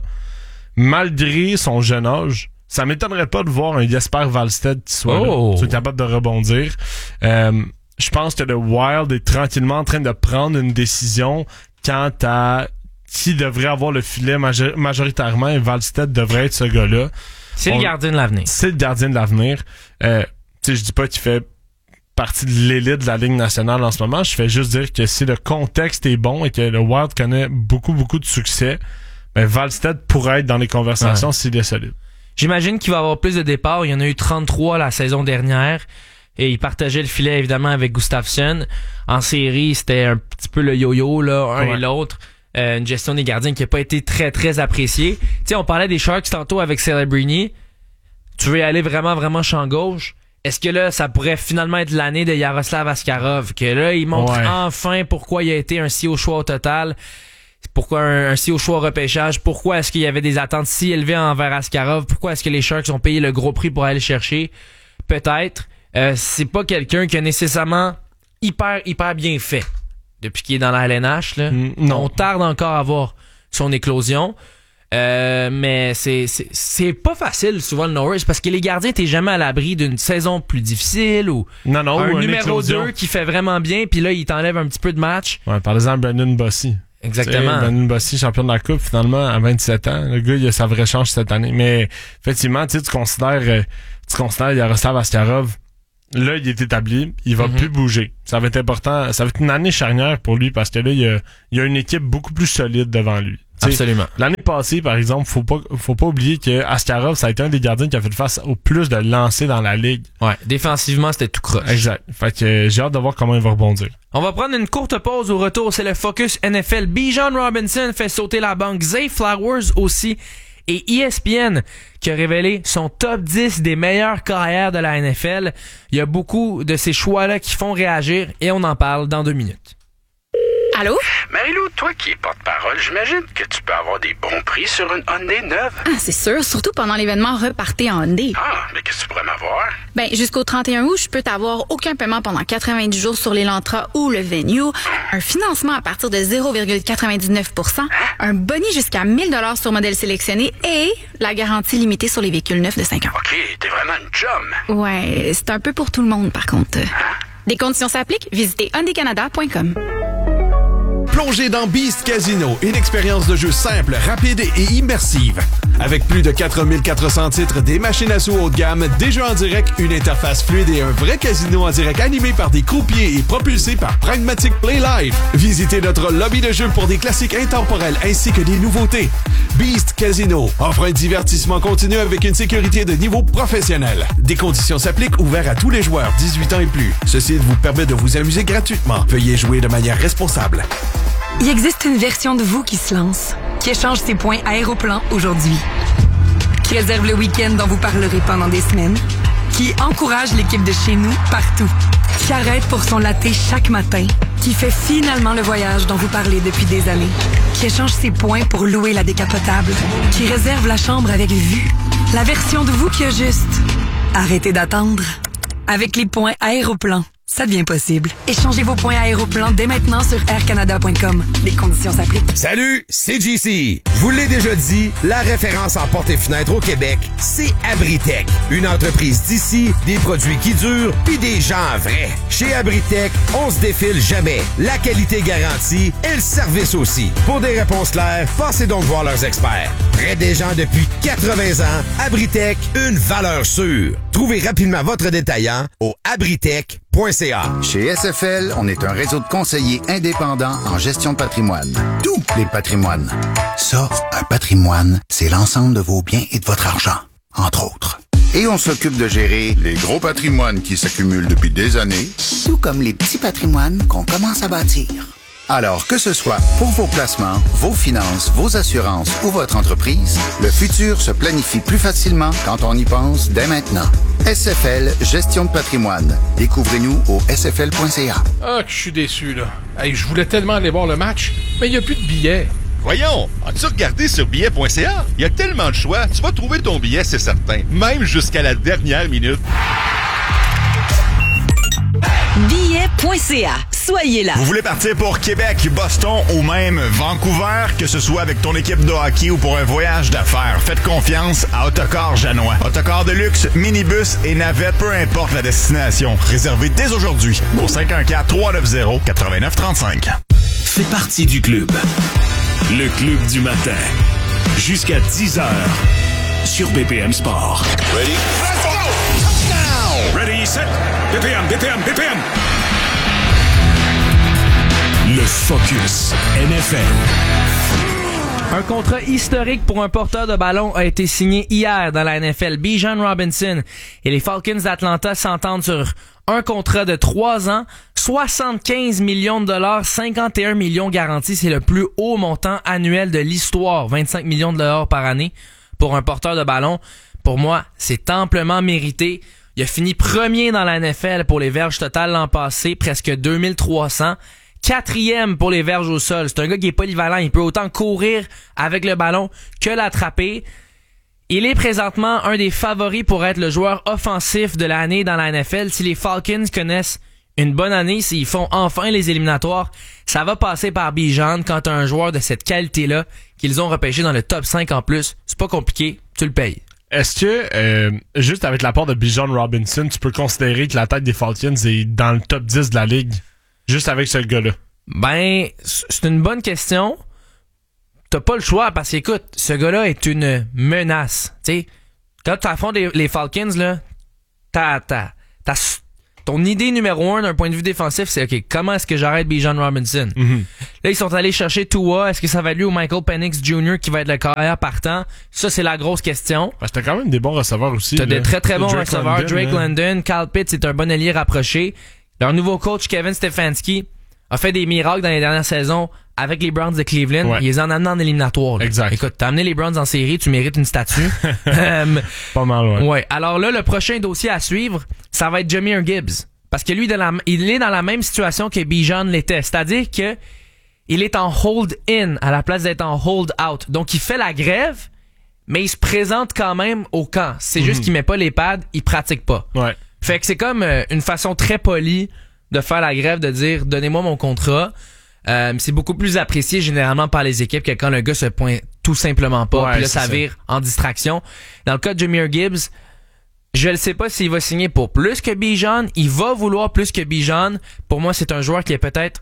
malgré son jeune âge, ça m'étonnerait pas de voir un Jesper Wallstedt qui soit, oh. là, soit capable de rebondir. Euh, je pense que le Wild est tranquillement en train de prendre une décision quant à qui devrait avoir le filet major- majoritairement, et Wallstedt devrait être ce gars-là. C'est On, le gardien de l'avenir. C'est le gardien de l'avenir. Euh, tu sais, je dis pas qu'il fait partie de l'élite de la Ligue nationale en ce moment. Je fais juste dire que si le contexte est bon et que le Wild connaît beaucoup, beaucoup de succès, ben Wallstedt pourrait être dans les conversations ouais. s'il est solide. J'imagine qu'il va y avoir plus de départs. Il y en a eu trente-trois la saison dernière. Et il partageait le filet, évidemment, avec Gustafsson. En série, c'était un petit peu le yo-yo, là, un ouais. et l'autre. Euh, une gestion des gardiens qui n'a pas été très, très appréciée. Tu sais, on parlait des Sharks tantôt avec Celebrini. Tu veux y aller vraiment, vraiment champ gauche? Est-ce que là, ça pourrait finalement être l'année de Yaroslav Askarov? Que là, il montre ouais. enfin pourquoi il a été un si haut choix au total. Pourquoi un, un si haut choix au repêchage? Pourquoi est-ce qu'il y avait des attentes si élevées envers Askarov? Pourquoi est-ce que les Sharks ont payé le gros prix pour aller le chercher? Peut-être. Euh, c'est pas quelqu'un qui a nécessairement hyper, hyper bien fait depuis qu'il est dans la L N H. Là. Mm, non. On tarde encore à voir son éclosion. Euh, mais c'est, c'est, c'est pas facile souvent le Norris parce que les gardiens, t'es jamais à l'abri d'une saison plus difficile ou non, non, un ou numéro deux qui fait vraiment bien puis là, il t'enlève un petit peu de match. Ouais, par exemple, Brandon Bossy. Exactement. Brandon Bossy, champion de la Coupe, finalement, à vingt-sept ans. Le gars, il a sa vraie chance cette année. Mais effectivement, tu considères, tu considères Yaroslav Askarov là, il est établi, il va mm-hmm. plus bouger. Ça va être important, ça va être une année charnière pour lui parce que là, il y a, il y a une équipe beaucoup plus solide devant lui. T'sais, absolument. L'année passée, par exemple, faut pas, faut pas oublier que Askarov, ça a été un des gardiens qui a fait face au plus de lancers dans la ligue. Ouais, défensivement, c'était tout croche. Exact. Fait que euh, j'ai hâte de voir comment il va rebondir. On va prendre une courte pause. Au retour, c'est le Focus N F L. Bijan Robinson fait sauter la banque. Zay Flowers aussi. Et E S P N qui a révélé son top dix des meilleures carrières de la N F L. Il y a beaucoup de ces choix-là qui font réagir et on en parle dans deux minutes. Allô? Marie-Lou, toi qui es porte-parole, j'imagine que tu peux avoir des bons prix sur une Hyundai neuve. Ah, c'est sûr, surtout pendant l'événement Repartez en Hyundai. Ah, mais qu'est-ce que tu pourrais m'avoir? Ben, jusqu'au trente et un août, je peux t'avoir aucun paiement pendant quatre-vingt-dix jours sur l'Elantra ou le Venue, un financement à partir de zéro virgule quatre-vingt-dix-neuf pour cent, un boni jusqu'à mille dollars sur modèle sélectionné et la garantie limitée sur les véhicules neufs de cinq ans. OK, t'es vraiment une chum. Ouais, c'est un peu pour tout le monde, par contre. Hein? Des conditions s'appliquent, visitez hyundai canada point com. Plongez dans Beast Casino, une expérience de jeu simple, rapide et immersive. Avec plus de quatre mille quatre cents titres, des machines à sous haut de gamme, des jeux en direct, une interface fluide et un vrai casino en direct animé par des croupiers et propulsé par Pragmatic Play Live. Visitez notre lobby de jeu pour des classiques intemporels ainsi que des nouveautés. Beast Casino offre un divertissement continu avec une sécurité de niveau professionnel. Des conditions s'appliquent, ouverts à tous les joueurs dix-huit ans et plus. Ceci vous permet de vous amuser gratuitement. Veuillez jouer de manière responsable. Il existe une version de vous qui se lance, qui échange ses points Aéroplan aujourd'hui, qui réserve le week-end dont vous parlerez pendant des semaines, qui encourage l'équipe de chez nous partout, qui arrête pour son latte chaque matin, qui fait finalement le voyage dont vous parlez depuis des années, qui échange ses points pour louer la décapotable, qui réserve la chambre avec vue, la version de vous qui a juste arrêtez d'attendre. Avec les points Aéroplan, ça devient possible. Échangez vos points Aéroplan dès maintenant sur air canada point com. Les conditions s'appliquent. Salut, c'est J C. Je vous l'ai déjà dit, la référence en portes et fenêtres au Québec, c'est Abritech. Une entreprise d'ici, des produits qui durent, puis des gens vrais. Chez Abritech, on se défile jamais. La qualité garantie et le service aussi. Pour des réponses claires, passez donc voir leurs experts. Près des gens depuis quatre-vingts ans, Abritech, une valeur sûre. Trouvez rapidement votre détaillant au abritech point c a. Chez S F L, on est un réseau de conseillers indépendants en gestion de patrimoine. Tous les patrimoines. Ça, un patrimoine, c'est l'ensemble de vos biens et de votre argent, entre autres. Et on s'occupe de gérer les gros patrimoines qui s'accumulent depuis des années, tout comme les petits patrimoines qu'on commence à bâtir. Alors, que ce soit pour vos placements, vos finances, vos assurances ou votre entreprise, le futur se planifie plus facilement quand on y pense dès maintenant. S F L, gestion de patrimoine. Découvrez-nous au s f l point c a. Ah, que je suis déçu, là. Hey, je voulais tellement aller voir le match, mais il n'y a plus de billets. Voyons, as-tu regardé sur billet point c a? Il y a tellement de choix, tu vas trouver ton billet, c'est certain. Même jusqu'à la dernière minute. billet point c a. Soyez là. Vous voulez partir pour Québec, Boston ou même Vancouver, que ce soit avec ton équipe de hockey ou pour un voyage d'affaires, faites confiance à Autocar Janois. Autocar de luxe, minibus et navette, peu importe la destination. Réservez dès aujourd'hui au cinq un quatre, trois neuf zéro, neuf neuf trois cinq. Fais partie du club. Le club du matin. Jusqu'à dix heures sur B P M Sport. Ready? Let's go! Touchdown! Ready, set, B P M, B P M, B P M. Le Focus N F L. Un contrat historique pour un porteur de ballon a été signé hier dans la N F L. Bijan Robinson et les Falcons d'Atlanta s'entendent sur un contrat de trois ans, soixante-quinze millions de dollars, cinquante et un millions garantis. C'est le plus haut montant annuel de l'histoire, vingt-cinq millions de dollars par année pour un porteur de ballon. Pour moi, c'est amplement mérité. Il a fini premier dans la N F L pour les verges totales l'an passé, presque deux mille trois cents. Quatrième pour les verges au sol. C'est un gars qui est polyvalent. Il peut autant courir avec le ballon que l'attraper. Il est présentement un des favoris pour être le joueur offensif de l'année dans la N F L. Si les Falcons connaissent une bonne année, s'ils font enfin les éliminatoires, ça va passer par Bijan quand t'as un joueur de cette qualité-là qu'ils ont repêché dans le top cinq en plus. C'est pas compliqué, tu le payes. Est-ce que, euh, juste avec l'apport de Bijan Robinson, tu peux considérer que la tête des Falcons est dans le top dix de la ligue? Juste avec ce gars-là. Ben, c'est une bonne question. T'as pas le choix parce qu'écoute, ce gars-là est une menace. Tu sais, quand tu affrontes les, les Falcons, là, t'as, t'as, t'as, ton idée numéro un d'un point de vue défensif, c'est OK, comment est-ce que j'arrête Bijan Robinson? Mm-hmm. Là, ils sont allés chercher Tua. Est-ce que ça va lui ou Michael Penix Junior qui va être le carrière partant? Ça, c'est la grosse question. Ben, c'était quand même des bons receveurs aussi. T'as là. de très très bons Drake receveurs. London, Drake là. London, Kyle Pitts est un bon allié rapproché. Leur nouveau coach, Kevin Stefanski, a fait des miracles dans les dernières saisons avec les Browns de Cleveland. Ouais. Ils les ont amenés en éliminatoire. Là. Exact. Écoute, t'as amené les Browns en série, tu mérites une statue. um, Pas mal, ouais. ouais. Alors là, le prochain dossier à suivre, ça va être Jahmyr Gibbs. Parce que lui, de la, il est dans la même situation que Bijan l'était. C'est-à-dire que il est en hold-in à la place d'être en hold-out. Donc, il fait la grève, mais il se présente quand même au camp. C'est mm-hmm. juste qu'il met pas les pads, il pratique pas. Ouais. Fait que c'est comme euh, une façon très polie de faire la grève, de dire « Donnez-moi mon contrat euh, ». C'est beaucoup plus apprécié généralement par les équipes que quand le gars se pointe tout simplement pas. Ouais, Puis là, ça ça vire en distraction. Dans le cas de Jahmyr Gibbs, je ne sais pas s'il va signer pour plus que Bijan. Il va vouloir plus que Bijan. Pour moi, c'est un joueur qui est peut-être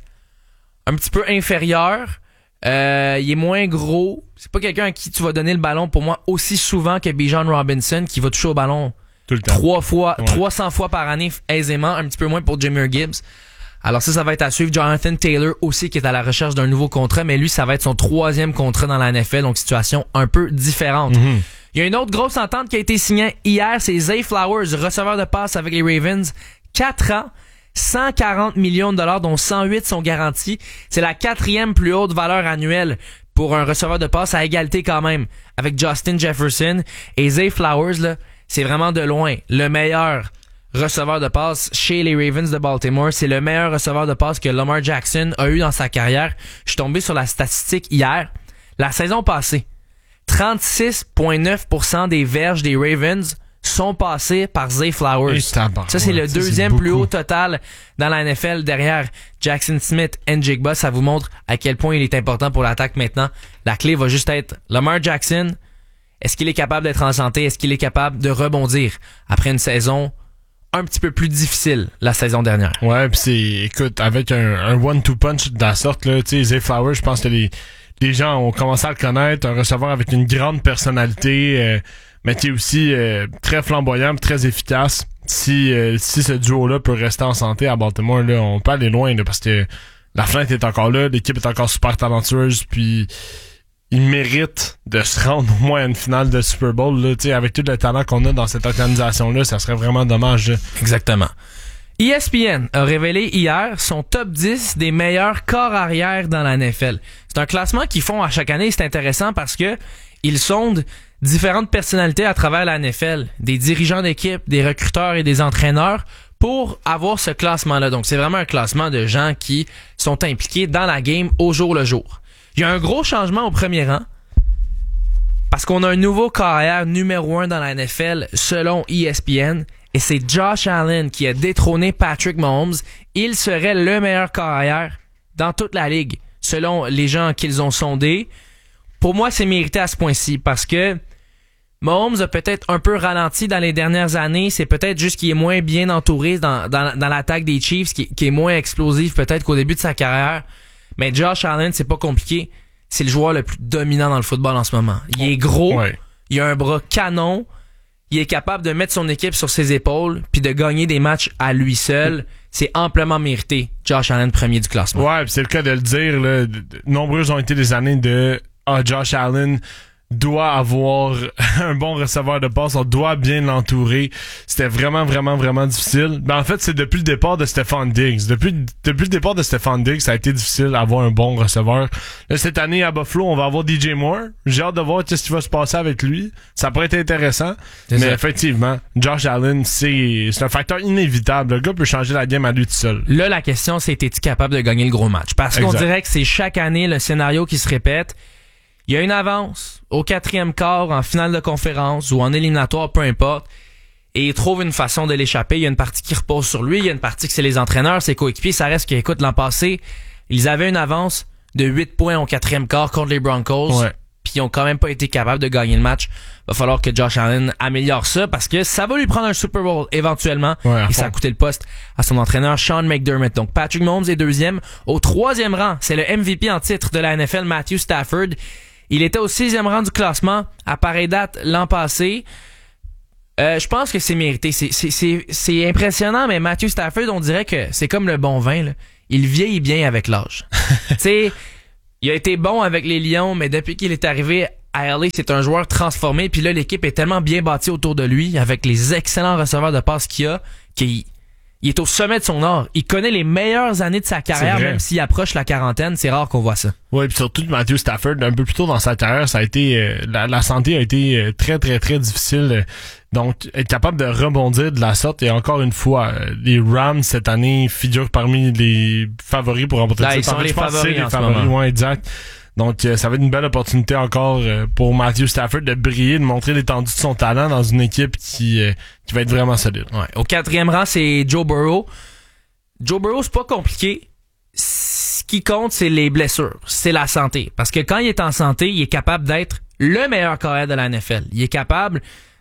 un petit peu inférieur. Euh, il est moins gros. C'est pas quelqu'un à qui tu vas donner le ballon pour moi aussi souvent que Bijan Robinson, qui va toucher au ballon tout le temps. trois fois, ouais. trois cents fois par année aisément, un petit peu moins pour Jahmyr Gibbs. Alors ça, ça va être à suivre. Jonathan Taylor aussi qui est à la recherche d'un nouveau contrat, mais lui, ça va être son troisième contrat dans la N F L, donc situation un peu différente. Mm-hmm. Il y a une autre grosse entente qui a été signée hier, c'est Zay Flowers, receveur de passe avec les Ravens. quatre ans, cent quarante millions de dollars, dont cent huit sont garantis. C'est la quatrième plus haute valeur annuelle pour un receveur de passe, à égalité quand même avec Justin Jefferson. Et Zay Flowers, là, c'est vraiment de loin le meilleur receveur de passe chez les Ravens de Baltimore. C'est le meilleur receveur de passe que Lamar Jackson a eu dans sa carrière. Je suis tombé sur la statistique hier. La saison passée, trente-six virgule neuf pour cent des verges des Ravens sont passées par Zay Flowers. Ça, c'est le ça, deuxième c'est plus haut total dans la N F L derrière Jackson Smith et Njigba. Ça vous montre à quel point il est important pour l'attaque maintenant. La clé va juste être Lamar Jackson. Est-ce qu'il est capable d'être en santé? Est-ce qu'il est capable de rebondir après une saison un petit peu plus difficile la saison dernière? Ouais, pis c'est, écoute, avec un, un one-two punch de la sorte, là, tu sais, Zay Flowers, je pense que les, les gens ont commencé à le connaître, un receveur avec une grande personnalité, euh, mais qui est aussi euh, très flamboyant, très efficace. Si euh, si ce duo-là peut rester en santé à Baltimore, là, on peut aller loin, là, parce que la fenêtre est encore là, l'équipe est encore super talentueuse, puis il mérite de se rendre au moins à une finale de Super Bowl, là, tu sais, avec tout le talent qu'on a dans cette organisation-là, ça serait vraiment dommage. Là. Exactement. E S P N a révélé hier son top dix des meilleurs corps arrière dans la N F L. C'est un classement qu'ils font à chaque année, c'est intéressant parce que ils sondent différentes personnalités à travers la N F L, des dirigeants d'équipe, des recruteurs et des entraîneurs pour avoir ce classement-là. Donc c'est vraiment un classement de gens qui sont impliqués dans la game au jour le jour. Il y a un gros changement au premier rang parce qu'on a un nouveau carrière numéro un dans la N F L selon E S P N et c'est Josh Allen qui a détrôné Patrick Mahomes. Il serait le meilleur carrière dans toute la ligue selon les gens qu'ils ont sondés. Pour moi, c'est mérité à ce point-ci parce que Mahomes a peut-être un peu ralenti dans les dernières années. C'est peut-être juste qu'il est moins bien entouré dans, dans, dans l'attaque des Chiefs, qui, qui est moins explosif peut-être qu'au début de sa carrière. Mais Josh Allen, c'est pas compliqué. C'est le joueur le plus dominant dans le football en ce moment. Il est gros, ouais. Il a un bras canon, il est capable de mettre son équipe sur ses épaules puis de gagner des matchs à lui seul. C'est amplement mérité. Josh Allen, premier du classement. Ouais, pis c'est le cas de le dire. Là. Nombreuses ont été des années de ah, Josh Allen doit avoir un bon receveur de passe, on doit bien l'entourer. C'était vraiment, vraiment, vraiment difficile. Ben, en fait, c'est depuis le départ de Stephon Diggs. Depuis, depuis le départ de Stephon Diggs, ça a été difficile d'avoir un bon receveur. Là, cette année, à Buffalo, on va avoir D J Moore. J'ai hâte de voir ce qui va se passer avec lui. Ça pourrait être intéressant. C'est mais ça. Effectivement, Josh Allen, c'est, c'est un facteur inévitable. Le gars peut changer la game à lui tout seul. Là, la question, c'est es-tu capable de gagner le gros match? Parce exact. Qu'on dirait que c'est chaque année le scénario qui se répète. Il y a une avance au quatrième quart, en finale de conférence ou en éliminatoire, peu importe, et il trouve une façon de l'échapper. Il y a une partie qui repose sur lui, il y a une partie que c'est les entraîneurs, ses coéquipiers. Ça reste qu'écoute, l'an passé, ils avaient une avance de huit points au quatrième quart contre les Broncos, ouais. Puis ils ont quand même pas été capables de gagner le match. Va falloir que Josh Allen améliore ça parce que ça va lui prendre un Super Bowl éventuellement, ouais, et ça a coûté le poste à son entraîneur Sean McDermott. Donc Patrick Mahomes est deuxième. Au troisième rang, c'est le M V P en titre de la N F L, Matthew Stafford. Il était au sixième rang du classement à pareille date l'an passé. Euh, je pense que c'est mérité. C'est, c'est, c'est, c'est impressionnant, mais Matthew Stafford, on dirait que c'est comme le bon vin, là. Il vieillit bien avec l'âge. Tu sais, il a été bon avec les Lions, mais depuis qu'il est arrivé à L A, c'est un joueur transformé. Puis là, l'équipe est tellement bien bâtie autour de lui, avec les excellents receveurs de passe qu'il a, qu'il il est au sommet de son art. Il connaît les meilleures années de sa carrière, même s'il approche la quarantaine. C'est rare qu'on voit ça. Oui, puis surtout Matthew Stafford, un peu plus tôt dans sa carrière, ça a été euh, la, la santé a été euh, très, très, très difficile. Donc, être capable de rebondir de la sorte, et encore une fois, euh, les Rams, cette année, figurent parmi les favoris pour remporter Là, le ils sont titre. les Je pense que favoris c'est en les ce favoris, moment. ouais, exact. Donc, euh, ça va être une belle opportunité encore euh, pour Matthew Stafford de briller, de montrer l'étendue de son talent dans une équipe qui, euh, qui va être vraiment solide. Ouais. Au quatrième rang, c'est Joe Burrow. Joe Burrow, c'est pas compliqué. Ce qui compte, c'est les blessures. C'est la santé. Parce que quand il est en santé, il est capable d'être le meilleur carrière de la N F L. Il est capable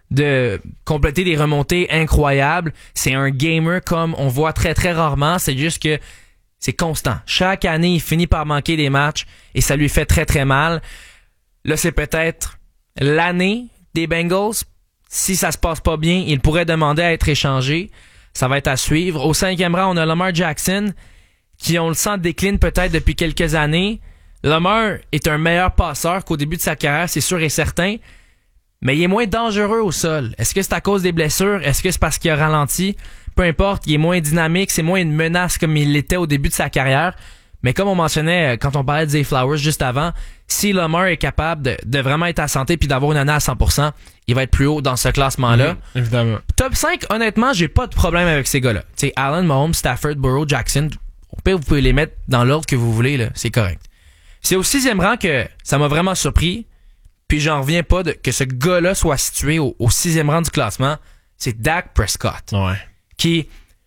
de compléter des remontées incroyables. C'est un gamer comme on voit très, très rarement. C'est juste que c'est constant. Chaque année, il finit par manquer des matchs et ça lui fait très, très mal. Là, c'est peut-être l'année des Bengals. Si ça se passe pas bien, il pourrait demander à être échangé. Ça va être à suivre. Au cinquième rang, on a Lamar Jackson, qui, on le sent, décline peut-être depuis quelques années. Lamar est un meilleur passeur qu'au début de sa carrière, c'est sûr et certain, mais il est moins dangereux au sol. Est-ce que c'est à cause des blessures? Est-ce que c'est parce qu'il a ralenti? Peu importe, il est moins dynamique, c'est moins une menace comme il l'était au début de sa carrière. Mais comme on mentionnait quand on parlait de Zay Flowers juste avant, si Lamar est capable de, de vraiment être à santé puis d'avoir une année à cent pour cent, il va être plus haut dans ce classement-là. Mmh, évidemment. Top cinq, honnêtement, j'ai pas de problème avec ces gars-là. Tu sais, Allen, Mahomes, Stafford, Burrow, Jackson, au pire, vous pouvez les mettre dans l'ordre que vous voulez, là. C'est correct. C'est au sixième rang que ça m'a vraiment surpris, puis j'en reviens pas de, que ce gars-là soit situé au, au sixième rang du classement. C'est Dak Prescott. Ouais. Qui,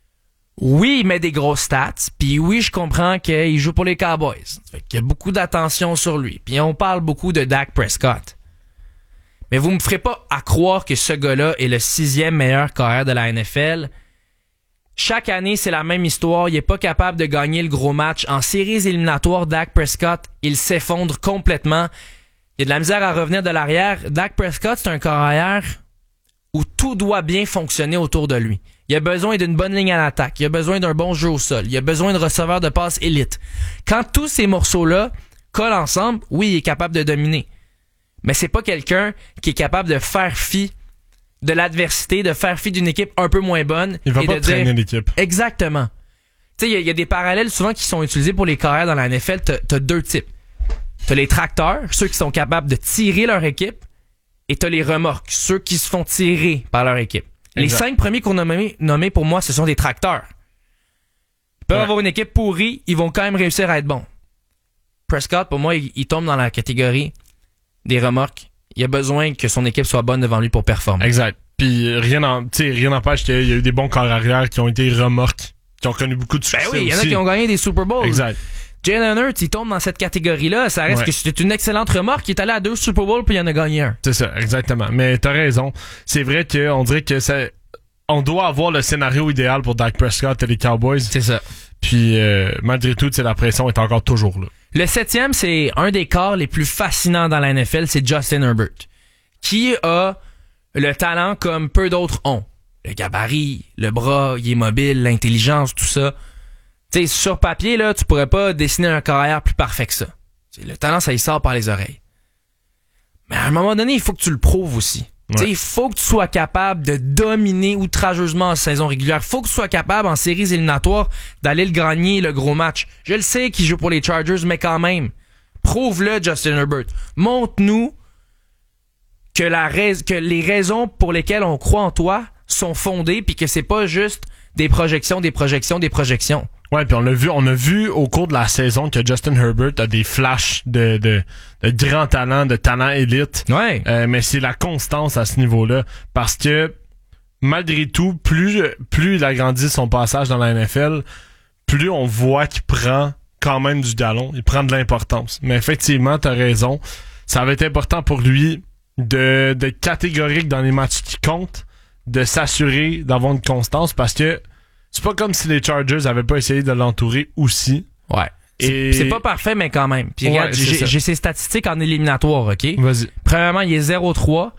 oui, il met des grosses stats, puis oui, je comprends qu'il joue pour les Cowboys. Fait qu'il y a beaucoup d'attention sur lui. Puis on parle beaucoup de Dak Prescott. Mais vous me ferez pas à croire que ce gars-là est le sixième meilleur carrière de la N F L. Chaque année, c'est la même histoire. Il est pas capable de gagner le gros match. En séries éliminatoires, Dak Prescott, il s'effondre complètement. Il y a de la misère à revenir de l'arrière. Dak Prescott, c'est un carrière où tout doit bien fonctionner autour de lui. Il a besoin d'une bonne ligne à l'attaque. Il a besoin d'un bon jeu au sol. Il a besoin de receveurs de passe élite. Quand tous ces morceaux-là collent ensemble, oui, il est capable de dominer. Mais c'est pas quelqu'un qui est capable de faire fi de l'adversité, de faire fi d'une équipe un peu moins bonne. Il va et pas de traîner dire, l'équipe. Exactement. Tu sais, il y, y a des parallèles souvent qui sont utilisés pour les carrières dans la N F L. T'as, t'as deux types. T'as les tracteurs, ceux qui sont capables de tirer leur équipe, et t'as les remorques, ceux qui se font tirer par leur équipe. Les Exact. cinq premiers qu'on a nommés, nommés pour moi, ce sont des tracteurs. Ils peuvent Ouais. avoir une équipe pourrie, ils vont quand même réussir à être bons. Prescott, pour moi, il, il tombe dans la catégorie des remorques. Il a besoin que son équipe soit bonne devant lui pour performer. Exact. Puis rien n'en- tu sais, rien n'empêche qu'il y a eu des bons corps arrière qui ont été remorques, qui ont connu beaucoup de succès. Ben oui, il y en a aussi. qui ont gagné des Super Bowls. Exact. Jalen Hurts, il tombe dans cette catégorie-là. Ça reste Ouais. que c'est une excellente remorque. Il est allé à deux Super Bowls puis il en a gagné un. C'est ça, exactement. Mais t'as raison. C'est vrai qu'on dirait que ça, on doit avoir le scénario idéal pour Dak Prescott et les Cowboys. C'est ça. Puis euh, malgré tout, c'est la pression est encore toujours là. Le septième, c'est un des corps les plus fascinants dans la N F L, c'est Justin Herbert, qui a le talent comme peu d'autres ont. Le gabarit, le bras, il est mobile, l'intelligence, tout ça. Tu sais, sur papier, là, tu pourrais pas dessiner un carrière plus parfait que ça. T'sais, le talent, ça y sort par les oreilles. Mais à un moment donné, il faut que tu le prouves aussi. Ouais. T'sais, il faut que tu sois capable de dominer outrageusement en saison régulière. Il faut que tu sois capable en séries éliminatoires d'aller le gagner le gros match. Je le sais qu'il joue pour les Chargers, mais quand même, prouve-le, Justin Herbert. Montre-nous que, la rais- que les raisons pour lesquelles on croit en toi sont fondées, puis que c'est pas juste des projections, des projections, des projections. Ouais, puis on l'a vu, on a vu au cours de la saison que Justin Herbert a des flashs de, de, de grand talent, de talent élite. Ouais. Euh, mais c'est la constance à ce niveau-là. Parce que, malgré tout, plus, plus il agrandit son passage dans la N F L, plus on voit qu'il prend quand même du galon. Il prend de l'importance. Mais effectivement, t'as raison. Ça va être important pour lui de, de catégorique dans les matchs qui comptent, de s'assurer d'avoir une constance parce que c'est pas comme si les Chargers avaient pas essayé de l'entourer aussi. Ouais. C'est, Et- c'est pas parfait, mais quand même. Puis Ouais, regarde, c'est j'ai, ça. j'ai ses statistiques en éliminatoire, OK? Vas-y. Premièrement, il est zéro trois.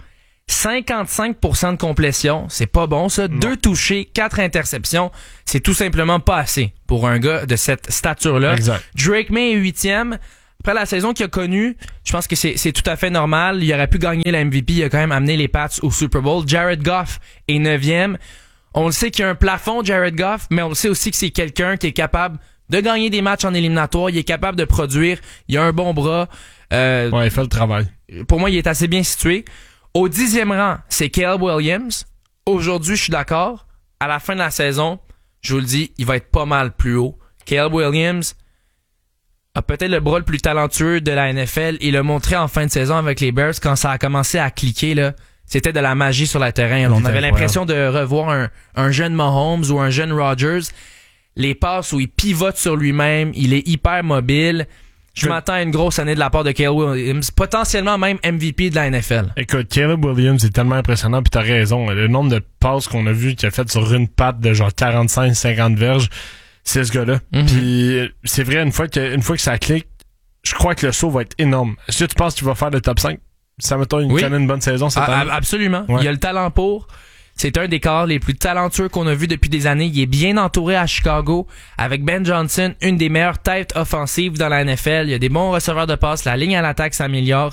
cinquante-cinq pour cent de complétion, c'est pas bon ça. Non. Deux touchés, quatre interceptions, c'est tout simplement pas assez pour un gars de cette stature-là. Exact. Drake May est huitième. Après la saison qu'il a connue, je pense que c'est, c'est tout à fait normal. Il aurait pu gagner la M V P, il a quand même amené les Pats au Super Bowl. Jared Goff est neuvième. On le sait qu'il y a un plafond, Jared Goff, mais on le sait aussi que c'est quelqu'un qui est capable de gagner des matchs en éliminatoire. Il est capable de produire. Il a un bon bras. Euh, ouais, il fait le travail. Pour moi, il est assez bien situé. Au dixième rang, c'est Caleb Williams. Aujourd'hui, je suis d'accord. À la fin de la saison, je vous le dis, il va être pas mal plus haut. Caleb Williams a peut-être le bras le plus talentueux de la N F L. Il l'a montré en fin de saison avec les Bears quand ça a commencé à cliquer, là. C'était de la magie sur le terrain. On avait l'impression de revoir un, un jeune Mahomes ou un jeune Rodgers. Les passes où il pivote sur lui-même, il est hyper mobile. Je Écoute, m'attends à une grosse année de la part de Caleb Williams, potentiellement même M V P de la N F L. Écoute, Caleb Williams est tellement impressionnant, puis t'as raison. Le nombre de passes qu'on a vu qu'il a fait sur une patte de genre quarante-cinq cinquante verges, c'est ce gars-là. Mm-hmm. Puis c'est vrai, une fois que une fois que ça clique, je crois que le saut va être énorme. Est-ce que tu penses qu'il va faire le top cinq? Ça mettons une, oui. une bonne saison cette ah, année? Absolument. Ouais. Il a le talent pour. C'est un des corps les plus talentueux qu'on a vu depuis des années. Il est bien entouré à Chicago avec Ben Johnson, une des meilleures têtes offensives dans la N F L. Il y a des bons receveurs de passe. La ligne à l'attaque s'améliore.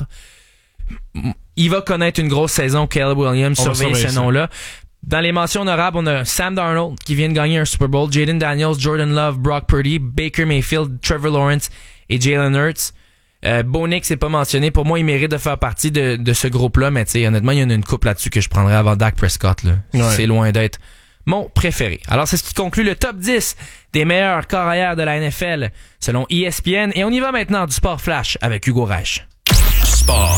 Il va connaître une grosse saison, Caleb Williams. Surveillez ce nom-là. Dans les mentions honorables, on a Sam Darnold qui vient de gagner un Super Bowl, Jaden Daniels, Jordan Love, Brock Purdy, Baker Mayfield, Trevor Lawrence et Jalen Hurts. Euh, Bo Nix c'est pas mentionné. Pour moi, il mérite de faire partie de, de ce groupe-là, mais tu sais, honnêtement, il y en a une couple là-dessus que je prendrais avant Dak Prescott, là. Ouais. C'est loin d'être mon préféré. Alors, c'est ce qui conclut le top dix des meilleurs corps arrière de la N F L, selon E S P N. Et on y va maintenant du Sport Flash avec Hugo Reich. Sport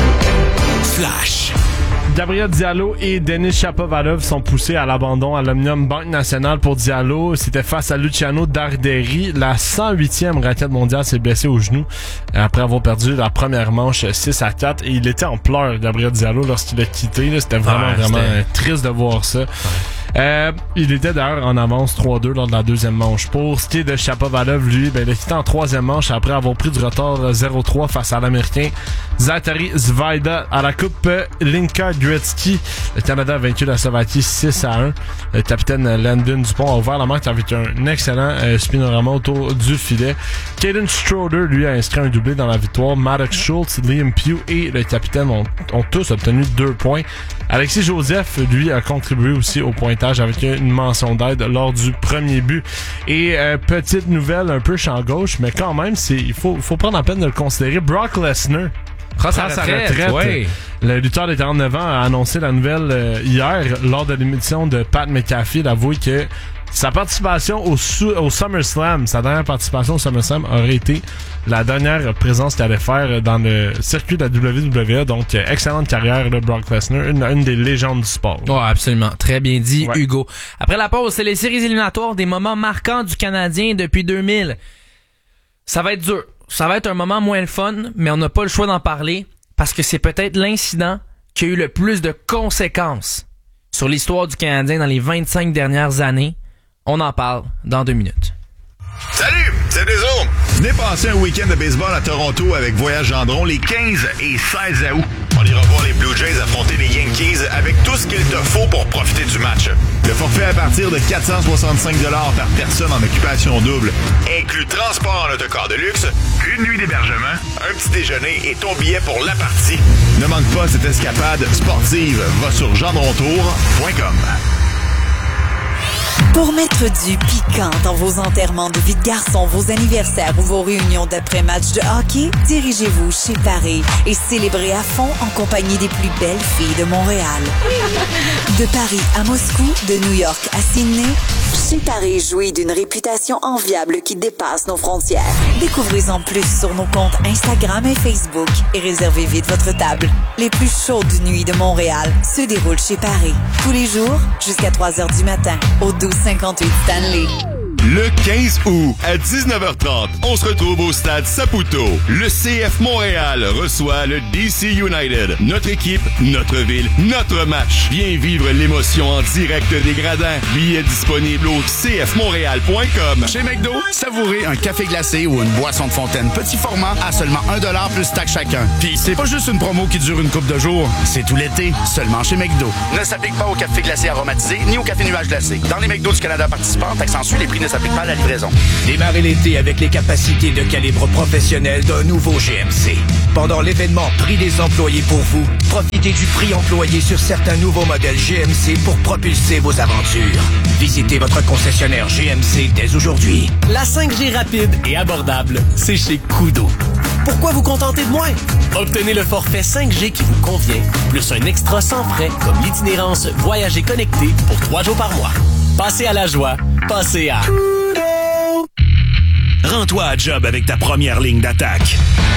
Flash. Gabriel Diallo et Denis Shapovalov sont poussés à l'abandon à l'Omnium Banque Nationale pour Diallo. C'était face à Luciano Darderi. La cent huitième raquette mondiale s'est blessée au genou après avoir perdu la première manche six à quatre. Et il était en pleurs, Gabriel Diallo, lorsqu'il a quitté. C'était vraiment, ouais, vraiment c'était... triste de voir ça. Ouais. Euh, il était d'ailleurs en avance trois deux lors de la deuxième manche. Pour ce qui est de Shapovalov, lui, ben, il a quitté en troisième manche après avoir pris du retard zéro trois face à l'Américain Zachary Zvaida à la Coupe Linka Gretzky. Le Canada a vaincu la Slovaquie six à un. Le capitaine Landon Dupont a ouvert la marque avec un excellent euh, spinorama autour du filet. Caden Schroeder, lui, a inscrit un doublé dans la victoire. Maddox Schultz, Liam Pugh et le capitaine ont, ont tous obtenu deux points. Alexis Joseph, lui, a contribué aussi au pointage avec une mention d'aide lors du premier but. Et euh, petite nouvelle un peu champ gauche, mais quand même, c'est il faut, faut prendre la peine de le considérer. Brock Lesnar prend sa retraite. retraite. Ouais. Le lutteur de quarante-neuf ans a annoncé la nouvelle euh, hier lors de l'émission de Pat McAfee. Il a avoué que sa participation au, au SummerSlam, sa dernière participation au SummerSlam aurait été la dernière présence qu'il allait faire dans le circuit de la W W E. Donc, excellente carrière de Brock Lesnar, une, une des légendes du sport. Oh, absolument. Très bien dit, ouais. Hugo. Après la pause, c'est les séries éliminatoires, des moments marquants du Canadien depuis deux mille. Ça va être dur. Ça va être un moment moins le fun, mais on n'a pas le choix d'en parler parce que c'est peut-être l'incident qui a eu le plus de conséquences sur l'histoire du Canadien dans les vingt-cinq dernières années. On en parle dans deux minutes. Salut, c'est Deso. Venez passer un week-end de baseball à Toronto avec Voyage Gendron les quinze et seize août. On ira voir les Blue Jays affronter les Yankees avec tout ce qu'il te faut pour profiter du match. Le forfait à partir de quatre cent soixante-cinq dollars par personne en occupation double inclut transport en autocar de luxe, une nuit d'hébergement, un petit déjeuner et ton billet pour la partie. Ne manque pas cette escapade sportive. Va sur gendrontour point com. Pour mettre du piquant dans vos enterrements de vie de garçon, vos anniversaires ou vos réunions d'après-match de hockey, dirigez-vous chez Paris et célébrez à fond en compagnie des plus belles filles de Montréal. De Paris à Moscou, de New York à Sydney, chez Paris jouit d'une réputation enviable qui dépasse nos frontières. Découvrez-en plus sur nos comptes Instagram et Facebook et réservez vite votre table. Les plus chaudes nuits de Montréal se déroulent chez Paris. Tous les jours, jusqu'à trois heures du matin, au douze cinquante-huit Stanley. Le quinze août, à dix-neuf heures trente, on se retrouve au stade Saputo. Le C F Montréal reçoit le D C United. Notre équipe, notre ville, notre match. Viens vivre l'émotion en direct des gradins. Billets disponibles au c f montréal point com. Chez McDo, savourez un café glacé ou une boisson de fontaine petit format à seulement un dollar plus taxe chacun. Puis c'est pas juste une promo qui dure une couple de jours, c'est tout l'été, seulement chez McDo. Ne s'applique pas au café glacé aromatisé ni au café nuage glacé. Dans les McDo du Canada participants, taxe en suit, les prix ne s'appliquent pas à la livraison. Démarrez l'été avec les capacités de calibre professionnel d'un nouveau G M C. Pendant l'événement Prix des employés pour vous, profitez du prix employé sur certains nouveaux modèles G M C pour propulser vos aventures. Visitez votre concessionnaire G M C dès aujourd'hui. La cinq G rapide et abordable, c'est chez Koodo. Pourquoi vous contenter de moins? Obtenez le forfait cinq G qui vous convient, plus un extra sans frais comme l'itinérance Voyager connecté pour trois jours par mois. Passez à la joie, passez à Koodo. Rends-toi à job avec ta première ligne d'attaque.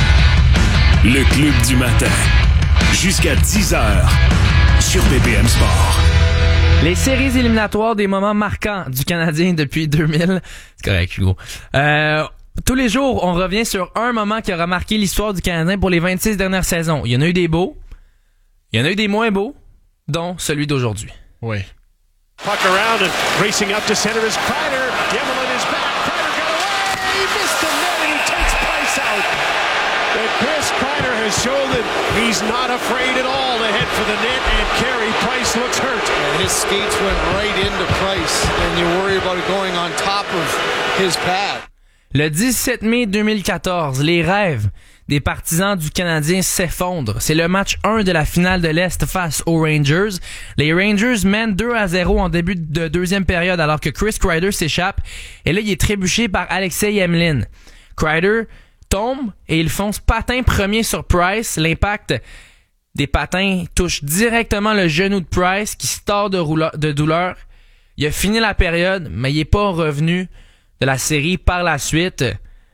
Le Club du matin. Jusqu'à dix heures sur B P M Sport. Les séries éliminatoires des moments marquants du Canadien depuis deux mille. C'est correct, Hugo. Euh, tous les jours, on revient sur un moment qui aura marqué l'histoire du Canadien pour les vingt-six dernières saisons. Il y en a eu des beaux, il y en a eu des moins beaux, dont celui d'aujourd'hui. Oui. Puck around and racing up to center is Kreider. Gimmelin is back. Kreider got away. He missed the net and he takes Price out. And Chris Kreider has shown that he's not afraid at all to head for the net, and Carey Price looks hurt. And his skates went right into Price, and you worry about it going on top of his pad. Le dix-sept mai deux mille quatorze, les rêves des partisans du Canadien s'effondrent. C'est le match un de la finale de l'Est face aux Rangers. Les Rangers mènent deux à zéro en début de deuxième période alors que Chris Kreider s'échappe. Et là, il est trébuché par Alexei Emelin. Kreider tombe et il fonce patin premier sur Price. L'impact des patins touche directement le genou de Price qui se tord de, roula- de douleur. Il a fini la période, mais il n'est pas revenu de la série par la suite.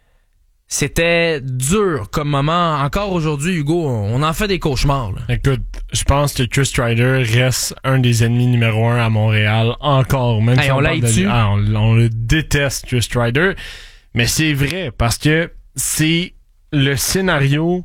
C'était dur comme moment. Encore aujourd'hui, Hugo, on en fait des cauchemars. Là. Écoute, je pense que Chris Kreider reste un des ennemis numéro un à Montréal encore. Même hey, si on, on l'a de... ah, on, on le déteste, Chris Kreider. Mais c'est vrai, parce que c'est le scénario...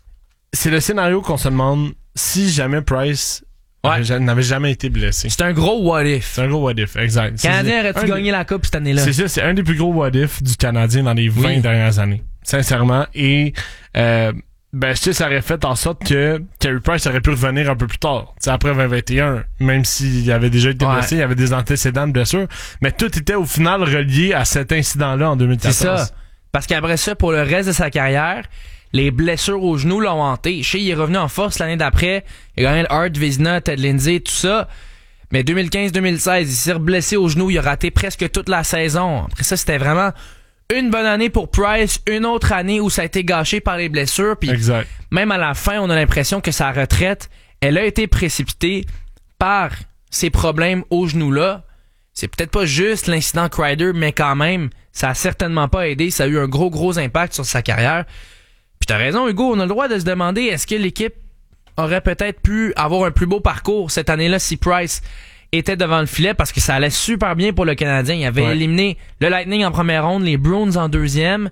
C'est le scénario qu'on se demande si jamais Price ouais. n'avait jamais été blessé. C'est un gros what if. C'est un gros what if, exact. Le Canadien aurait-tu gagné des... la Coupe cette année-là? C'est ça, c'est un des plus gros what if du Canadien dans les vingt oui. dernières années. Sincèrement. Et euh, ben, je sais, ça aurait fait en sorte que Carey Price aurait pu revenir un peu plus tard. T'sais, après vingt vingt et un, même s'il avait déjà été ouais. blessé, il y avait des antécédents de blessure. Mais tout était au final relié à cet incident-là en deux mille quatorze. C'est ça. Parce qu'après ça, pour le reste de sa carrière, les blessures au genou l'ont hanté. Shea, il est revenu en force l'année d'après. Il a gagné le Hart, Vizina, Ted Lindsay, tout ça. Mais deux mille quinze deux mille seize, il s'est blessé au genou. Il a raté presque toute la saison. Après ça, c'était vraiment une bonne année pour Price. Une autre année où ça a été gâché par les blessures. Puis exact. Même à la fin, on a l'impression que sa retraite, elle a été précipitée par ces problèmes au genou-là. C'est peut-être pas juste l'incident Kreider, mais quand même, ça a certainement pas aidé. Ça a eu un gros, gros impact sur sa carrière. Puis t'as raison, Hugo, on a le droit de se demander est-ce que l'équipe aurait peut-être pu avoir un plus beau parcours cette année-là si Price était devant le filet, parce que ça allait super bien pour le Canadien. Il avait ouais. éliminé le Lightning en première ronde, les Bruins en deuxième.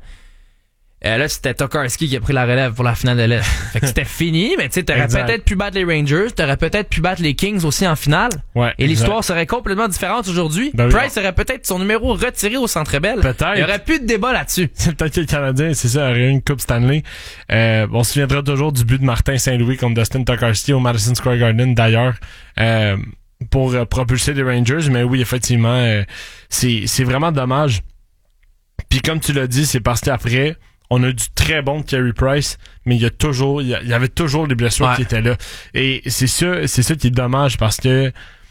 Euh, là, c'était Tokarski qui a pris la relève pour la finale de l'Est. Fait que c'était fini, mais tu sais, t'aurais exact. peut-être pu battre les Rangers, t'aurais peut-être pu battre les Kings aussi en finale. Ouais, et l'histoire exact. serait complètement différente aujourd'hui. Ben Price oui. aurait peut-être son numéro retiré au Centre Bell. Peut-être. Il y aurait plus de débat là-dessus. C'est peut-être que le Canadien, c'est ça, aurait eu une Coupe Stanley. Euh, on se souviendra toujours du but de Martin Saint-Louis contre Dustin Tokarski au Madison Square Garden, d'ailleurs, euh, pour euh, propulser les Rangers. Mais oui, effectivement, euh, c'est, c'est vraiment dommage. Puis comme tu l'as dit, c'est parce qu'après, on a du très bon de Carey Price, mais il y a toujours, il y avait toujours des blessures ouais. qui étaient là. Et c'est ça, c'est ça qui est dommage, parce que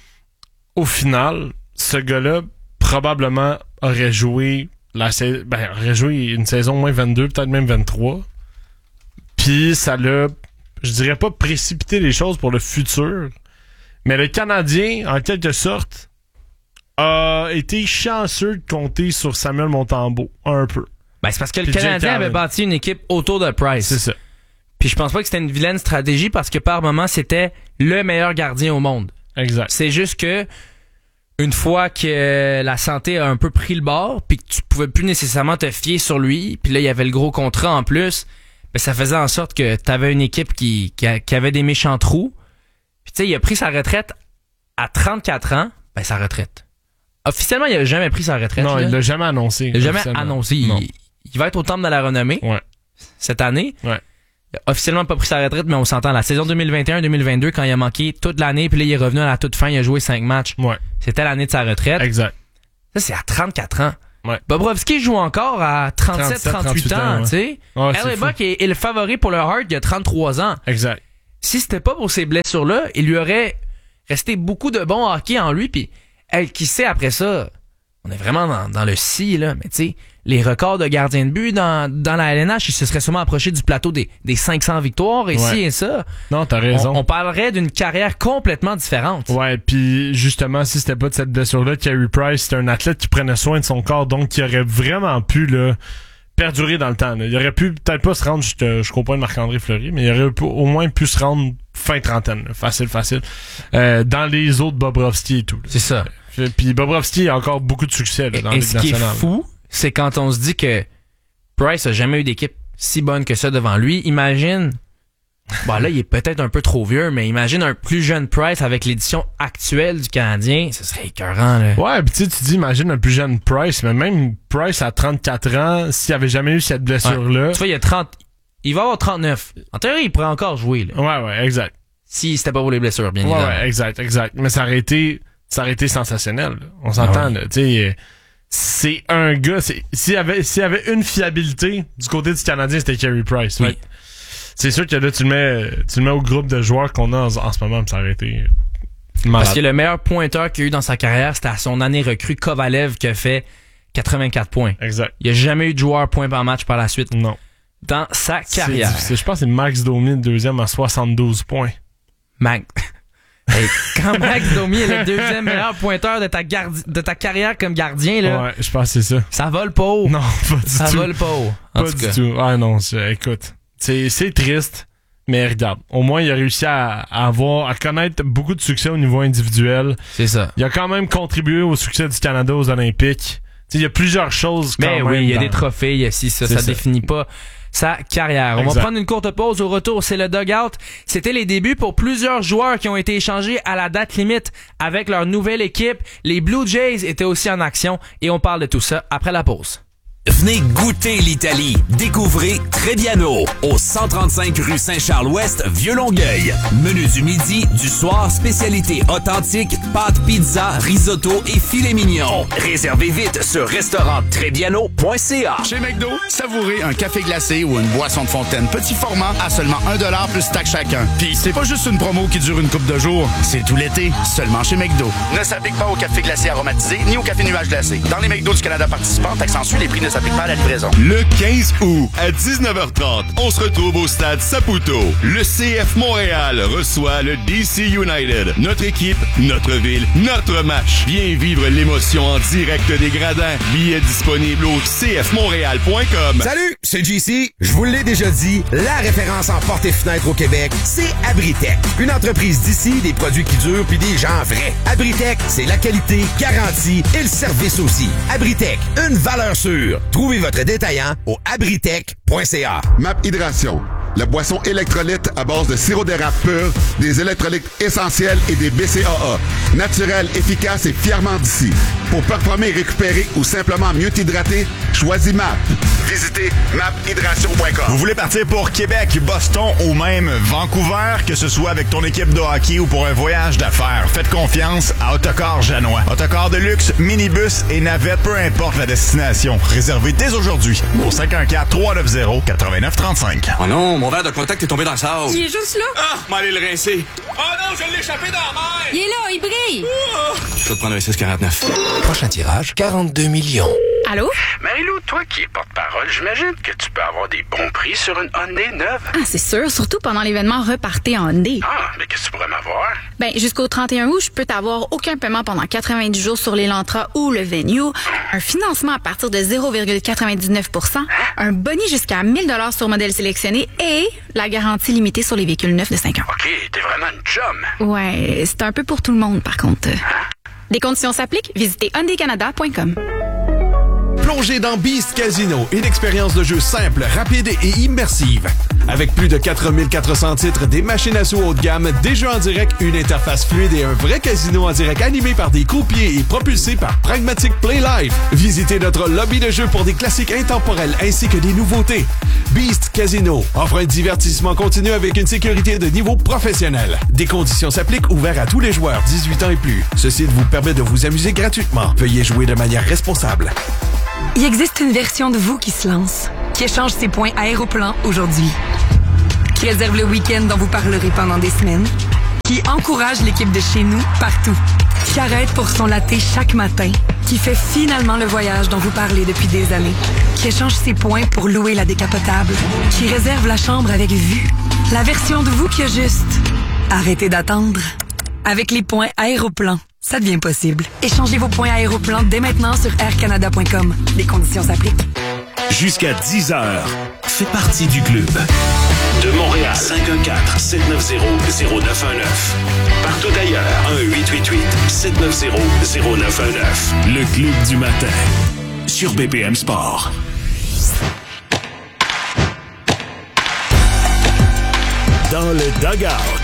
au final, ce gars-là probablement aurait joué la ben, aurait joué une saison moins vingt-deux, peut-être même vingt-trois. Puis ça l'a, je dirais pas précipité les choses pour le futur, mais le Canadien, en quelque sorte, a été chanceux de compter sur Samuel Montembeault un peu. Ben, c'est parce que le Puis Canadien avait bâti une équipe autour de Price. C'est ça. Puis je pense pas que c'était une vilaine stratégie, parce que par moment, c'était le meilleur gardien au monde. Exact. C'est juste que une fois que la santé a un peu pris le bord, puis que tu pouvais plus nécessairement te fier sur lui, puis là, il y avait le gros contrat en plus, ben ça faisait en sorte que t'avais une équipe qui, qui, a, qui avait des méchants trous. Puis tu sais, il a pris sa retraite à trente-quatre ans, ben sa retraite. Officiellement, il a jamais pris sa retraite. Non, là. il l'a jamais annoncé. Il l'a jamais annoncé. Il, il va être au Temple de la Renommée ouais. cette année. Ouais. Il a officiellement pas pris sa retraite, mais on s'entend. La saison deux mille vingt et un deux mille vingt-deux, quand il a manqué toute l'année, puis là, il est revenu à la toute fin, il a joué cinq matchs. Ouais. C'était l'année de sa retraite. Exact. Ça, c'est à trente-quatre ans. Ouais. Bobrovski joue encore à trente-sept trente-huit ans, tu sais. Ouais, L A Buck est, est le favori pour le Hart, il a trente-trois ans. Exact. Si c'était pas pour ces blessures-là, il lui aurait resté beaucoup de bon hockey en lui, puis elle, qui sait après ça, on est vraiment dans, dans le si, là, mais tu sais, les records de gardien de but dans, dans la L N H, il se serait sûrement approché du plateau des, des cinq cents victoires, et ouais. ci et ça. Non, t'as raison. On, on parlerait d'une carrière complètement différente. Ouais, puis justement, si c'était pas de cette blessure-là, Carey Price, c'était un athlète qui prenait soin de son corps, donc qui aurait vraiment pu, là, perdurer dans le temps. Là. Il aurait pu peut-être pas se rendre, je, te, je comprends Marc-André Fleury, mais il aurait pu, au moins pu se rendre fin trentaine. Là. Facile, facile. Euh, dans les autres Bobrovski et tout. Là. C'est ça. Puis Bobrovski a encore beaucoup de succès là, dans la Ligue nationale. Et ce qui est fou, c'est quand on se dit que Price a jamais eu d'équipe si bonne que ça devant lui. Imagine, bon là il est peut-être un peu trop vieux, mais imagine un plus jeune Price avec l'édition actuelle du Canadien, ce serait écœurant là. Ouais, pis tu sais, tu dis imagine un plus jeune Price, mais même Price à trente-quatre ans, s'il avait jamais eu cette blessure-là. Ouais. Tu vois, il y a trente, il va avoir trente-neuf. En théorie, il pourrait encore jouer là. Ouais, ouais, exact. Si c'était pas pour les blessures, bien ouais, évidemment. Ouais, exact, exact. Mais ça aurait été, ça aurait été sensationnel. Là. On s'entend, ah ouais. là, tu sais. C'est un gars, c'est, s'il y avait, s'il y avait une fiabilité du côté du Canadien, c'était Carey Price. Oui. Fait, c'est sûr que là, tu le mets, tu le mets au groupe de joueurs qu'on a en, en ce moment, ça aurait été malade. Parce que le meilleur pointeur qu'il a eu dans sa carrière, c'était à son année recrue Kovalev qui a fait quatre-vingt-quatre points. Exact. Il a jamais eu de joueur point par match par la suite. Non. Dans sa carrière. C'est, je pense que c'est Max Domi, le deuxième à soixante-douze points. Max. Hey, quand Max Domi est le deuxième meilleur pointeur de ta, gardi- de ta carrière comme gardien, là. Ouais, je pense que c'est ça. Ça vole pas haut. Non, pas du ça tout. Ça vole pas haut. En pas tout du cas. tout. Ah non, c'est, écoute. C'est, c'est triste, mais regarde. Au moins, il a réussi à, à avoir, à connaître beaucoup de succès au niveau individuel. C'est ça. Il a quand même contribué au succès du Canada aux Olympiques. T'sais, il y a plusieurs choses quand mais même. oui, il y a dans... des trophées, il y a ci, ça, ça, ça définit pas sa carrière. Exact. On va prendre une courte pause. Au retour, c'est le dugout. C'était les débuts pour plusieurs joueurs qui ont été échangés à la date limite avec leur nouvelle équipe. Les Blue Jays étaient aussi en action et on parle de tout ça après la pause. Venez goûter l'Italie. Découvrez Trebbiano au cent trente-cinq rue Saint-Charles-Ouest, Vieux-Longueuil. Menu du midi, du soir, spécialité authentique, pâtes, pizza, risotto et filet mignon. Réservez vite sur restaurant trebbiano point c a. Chez McDo, savourez un café glacé ou une boisson de fontaine petit format à seulement un dollar plus taxe chacun. Puis c'est pas juste une promo qui dure une couple de jours, c'est tout l'été, seulement chez McDo. Ne s'applique pas au café glacé aromatisé ni au café nuage glacé. Dans les McDo du Canada participants, taxe ensuite les prix ne s'appliquent pas à la livraison. Le quinze août à dix-neuf heures trente, on se retrouve au stade Saputo. Le C F Montréal reçoit le D C United. Notre équipe, notre ville, notre match. Viens vivre l'émotion en direct des gradins. Billets disponibles au c f montréal point com. Salut, c'est J C. Je vous l'ai déjà dit, la référence en portes et fenêtres au Québec, c'est Abritech. Une entreprise d'ici, des produits qui durent puis des gens vrais. Abritech, c'est la qualité, garantie et le service aussi. Abritech, une valeur sûre. Trouvez votre détaillant au abritech point c a. Map Hydration, la boisson électrolyte à base de sirop d'érable pur, des électrolytes essentiels et des B C A A. Naturel, efficace et fièrement d'ici. Pour performer, récupérer ou simplement mieux t'hydrater, choisis M A P. Visitez map hydration point com. Vous voulez partir pour Québec, Boston ou même Vancouver, que ce soit avec ton équipe de hockey ou pour un voyage d'affaires, faites confiance à Autocar Janois. Autocar de luxe, minibus et navette, peu importe la destination. Réservez dès aujourd'hui au cinq un quatre, trois neuf zéro, neuf neuf trois cinq. Oh non, mon verre de contact est tombé dans la salle. Il est juste là. Ah, m'allez le rincer. Oh non, je l'ai échappé dans la mer. Il est là, il brille. Oh. Je vais te prendre un six quarante-neuf. Prochain tirage, quarante-deux millions. Allô? Marie-Lou, toi qui es porte-parole, j'imagine que tu peux avoir des bons prix sur une Hyundai neuve. Ah, c'est sûr, surtout pendant l'événement Repartez en Hyundai. Ah, mais qu'est-ce que tu pourrais m'avoir? Ben, jusqu'au trente et un août, je peux t'avoir aucun paiement pendant quatre-vingt-dix jours sur l'Elantra ou le Venue, un financement à partir de zéro virgule quatre-vingt-dix-neuf pour cent, un boni jusqu'à mille dollars sur modèle sélectionné et la garantie limitée sur les véhicules neufs de cinq ans. OK, t'es vraiment une chum. Ouais, c'est un peu pour tout le monde, par contre. Hein? Des conditions s'appliquent. Visitez hyundai canada point com. Plongez dans Beast Casino, une expérience de jeu simple, rapide et immersive. Avec plus de quatre mille quatre cents titres, des machines à sous haut de gamme, des jeux en direct, une interface fluide et un vrai casino en direct animé par des croupiers et propulsé par Pragmatic Play Live. Visitez notre lobby de jeux pour des classiques intemporels ainsi que des nouveautés. Beast Casino offre un divertissement continu avec une sécurité de niveau professionnel. Des conditions s'appliquent, ouverts à tous les joueurs dix-huit ans et plus. Ceci vous permet de vous amuser gratuitement. Veuillez jouer de manière responsable. Il existe une version de vous qui se lance, qui échange ses points Aéroplan aujourd'hui, qui réserve le week-end dont vous parlerez pendant des semaines, qui encourage l'équipe de chez nous partout, qui arrête pour son latte chaque matin, qui fait finalement le voyage dont vous parlez depuis des années, qui échange ses points pour louer la décapotable, qui réserve la chambre avec vue. La version de vous qui a juste arrêtez d'attendre. Avec les points Aéroplan, ça devient possible. Échangez vos points Aéroplan dès maintenant sur air canada point com. Les conditions s'appliquent. Jusqu'à dix heures, fais partie du club. De Montréal, cinq un quatre, sept neuf zéro, zéro neuf un neuf. Partout ailleurs, un huit huit huit, sept neuf zéro, zéro neuf un neuf. Le club du matin, sur B P M Sport. Dans le dugout.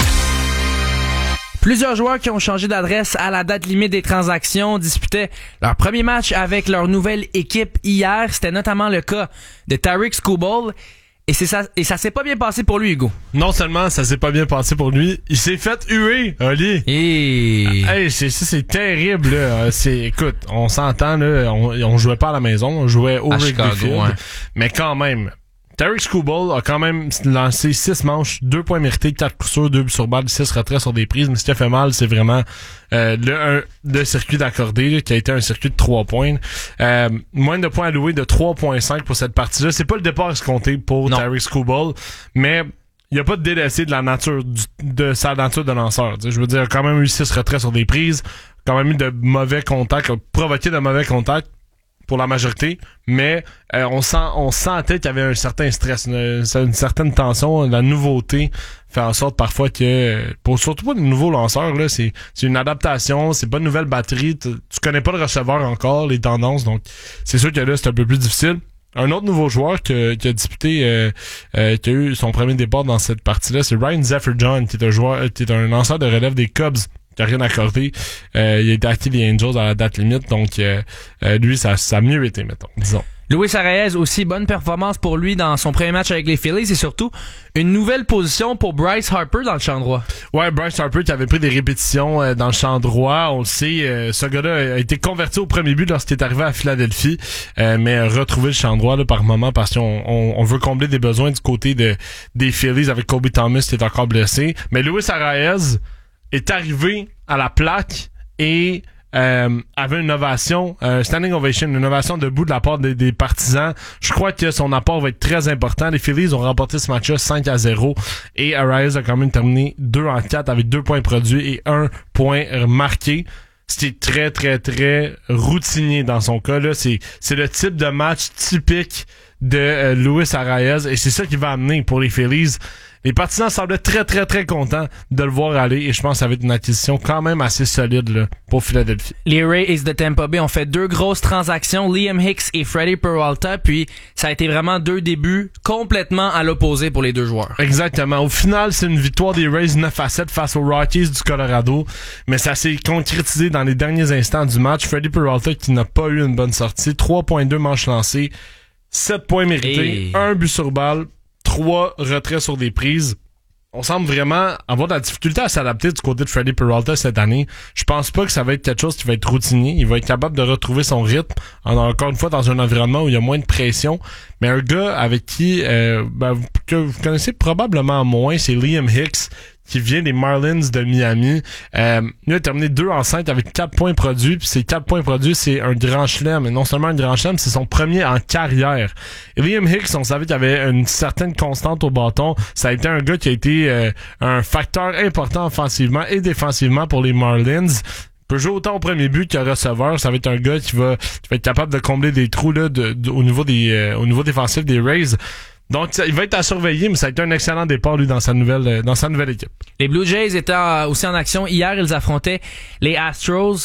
Plusieurs joueurs qui ont changé d'adresse à la date limite des transactions disputaient leur premier match avec leur nouvelle équipe hier. C'était notamment le cas de Tarik Skubal. Et, c'est ça, et ça s'est pas bien passé pour lui, Hugo. Non seulement ça s'est pas bien passé pour lui, il s'est fait huer, Oli. Et... Hey, c'est, ça, c'est terrible, là. C'est, écoute, on s'entend, là, on, on jouait pas à la maison, on jouait au Wrigley Field. Ouais. Mais quand même... Tarik Skubal a quand même lancé six manches, deux points mérités, quatre coups sûrs, deux buts sur balle, six retraits sur des prises. Mais ce qui a fait mal, c'est vraiment euh, le, un, le circuit d'accordé là, qui a été un circuit de trois points. Euh, moins de points alloués de trois virgule cinq pour cette partie-là. C'est pas le départ escompté pour Tarik Skubal, mais il n'y a pas de délaissé de la nature du, de sa nature de lanceur. T'sais, je veux dire, il a quand même eu six retraits sur des prises, quand même eu de mauvais contacts, a provoqué de mauvais contacts pour la majorité, mais euh, on sent on sentait qu'il y avait un certain stress, une, une certaine tension, la nouveauté fait en sorte parfois que pour surtout pour les nouveaux lanceurs là, c'est c'est une adaptation, c'est pas une nouvelle batterie, tu, tu connais pas le receveur encore, les tendances, donc c'est sûr que là c'est un peu plus difficile. Un autre nouveau joueur qui, qui a disputé, euh, euh, qui a eu son premier départ dans cette partie-là, c'est Ryan Zephyr-John, qui est un joueur, qui est un lanceur de relève des Cubs. Qui a rien accordé. Euh, il a été acquis les Angels à la date limite, donc euh, euh, lui, ça, ça a mieux été, mettons, disons. Luis Arraez aussi, bonne performance pour lui dans son premier match avec les Phillies et surtout une nouvelle position pour Bryce Harper dans le champ droit. Ouais, Bryce Harper qui avait pris des répétitions euh, dans le champ droit, on le sait, euh, ce gars-là a été converti au premier but lorsqu'il est arrivé à Philadelphie, euh, mais a retrouvé le champ droit là, par moment parce qu'on on, on veut combler des besoins du côté de des Phillies avec Kobe Thomas qui est encore blessé. Mais Luis Arraez est arrivé à la plaque et euh, avait une ovation, euh, standing ovation, une ovation debout de la part des, des partisans. Je crois que son apport va être très important. Les Phillies ont remporté ce match-là cinq à zéro et Arraez a quand même terminé deux en quatre avec deux points produits et un point marqué. C'était très, très, très routinier dans son cas. Là, c'est, c'est le type de match typique de euh, Luis Arraez et c'est ça qui va amener pour les Phillies. Les partisans semblaient très, très, très contents de le voir aller et je pense que ça va être une acquisition quand même assez solide là, pour Philadelphie. Les Rays de Tampa Bay ont fait deux grosses transactions, Liam Hicks et Freddie Peralta, puis ça a été vraiment deux débuts complètement à l'opposé pour les deux joueurs. Exactement. Au final, c'est une victoire des Rays neuf à sept face aux Rockies du Colorado, mais ça s'est concrétisé dans les derniers instants du match. Freddie Peralta qui n'a pas eu une bonne sortie, trois virgule deux manches lancées, sept points mérités, un but sur balle, trois retraits sur des prises. On semble vraiment avoir de la difficulté à s'adapter du côté de Freddie Peralta cette année. Je pense pas que ça va être quelque chose qui va être routinier. Il va être capable de retrouver son rythme, encore une fois, dans un environnement où il y a moins de pression. Mais un gars avec qui, euh, ben, que vous connaissez probablement moins, c'est Liam Hicks, qui vient des Marlins de Miami. Euh, il a terminé deux en cinq avec quatre points produits. Puis ces quatre points produits, c'est un grand chelem. Et non seulement un grand chelem, c'est son premier en carrière. Et Liam Hicks, on savait qu'il y avait une certaine constante au bâton. Ça a été un gars qui a été euh, un facteur important offensivement et défensivement pour les Marlins. Il peut jouer autant au premier but qu'au receveur. Ça va être un gars qui va, qui va être capable de combler des trous là, de, de, au niveau des euh, au niveau défensif des Rays. Donc, il va être à surveiller, mais ça a été un excellent départ, lui, dans sa nouvelle, dans sa nouvelle équipe. Les Blue Jays étaient aussi en action. Hier, ils affrontaient les Astros.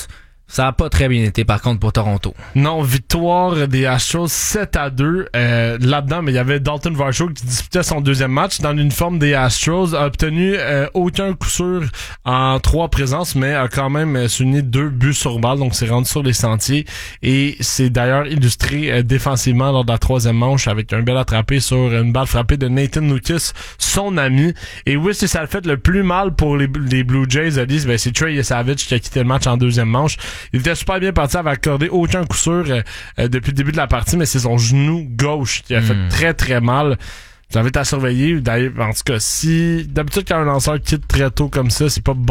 Ça a pas très bien été, par contre, pour Toronto. Non, victoire des Astros sept à deux. Euh, là-dedans, mais il y avait Dalton Varsho qui disputait son deuxième match dans l'uniforme des Astros, a obtenu euh, aucun coup sûr en trois présences, mais a quand même euh, souligné deux buts sur balle, donc c'est rendu sur les sentiers. Et c'est d'ailleurs illustré euh, défensivement lors de la troisième manche avec un bel attrapé sur une balle frappée de Nathan Noukis, son ami. Et oui, si ça le fait le plus mal pour les, les Blue Jays, Alice, ben c'est Trey Savage qui a quitté le match en deuxième manche. Il était super bien parti, avait accordé aucun coup sûr euh, euh, depuis le début de la partie, mais c'est son genou gauche qui a fait mm. très très mal. J'invite à surveiller. D'ailleurs, en tout cas, si d'habitude quand un lanceur quitte très tôt comme ça, c'est pas bon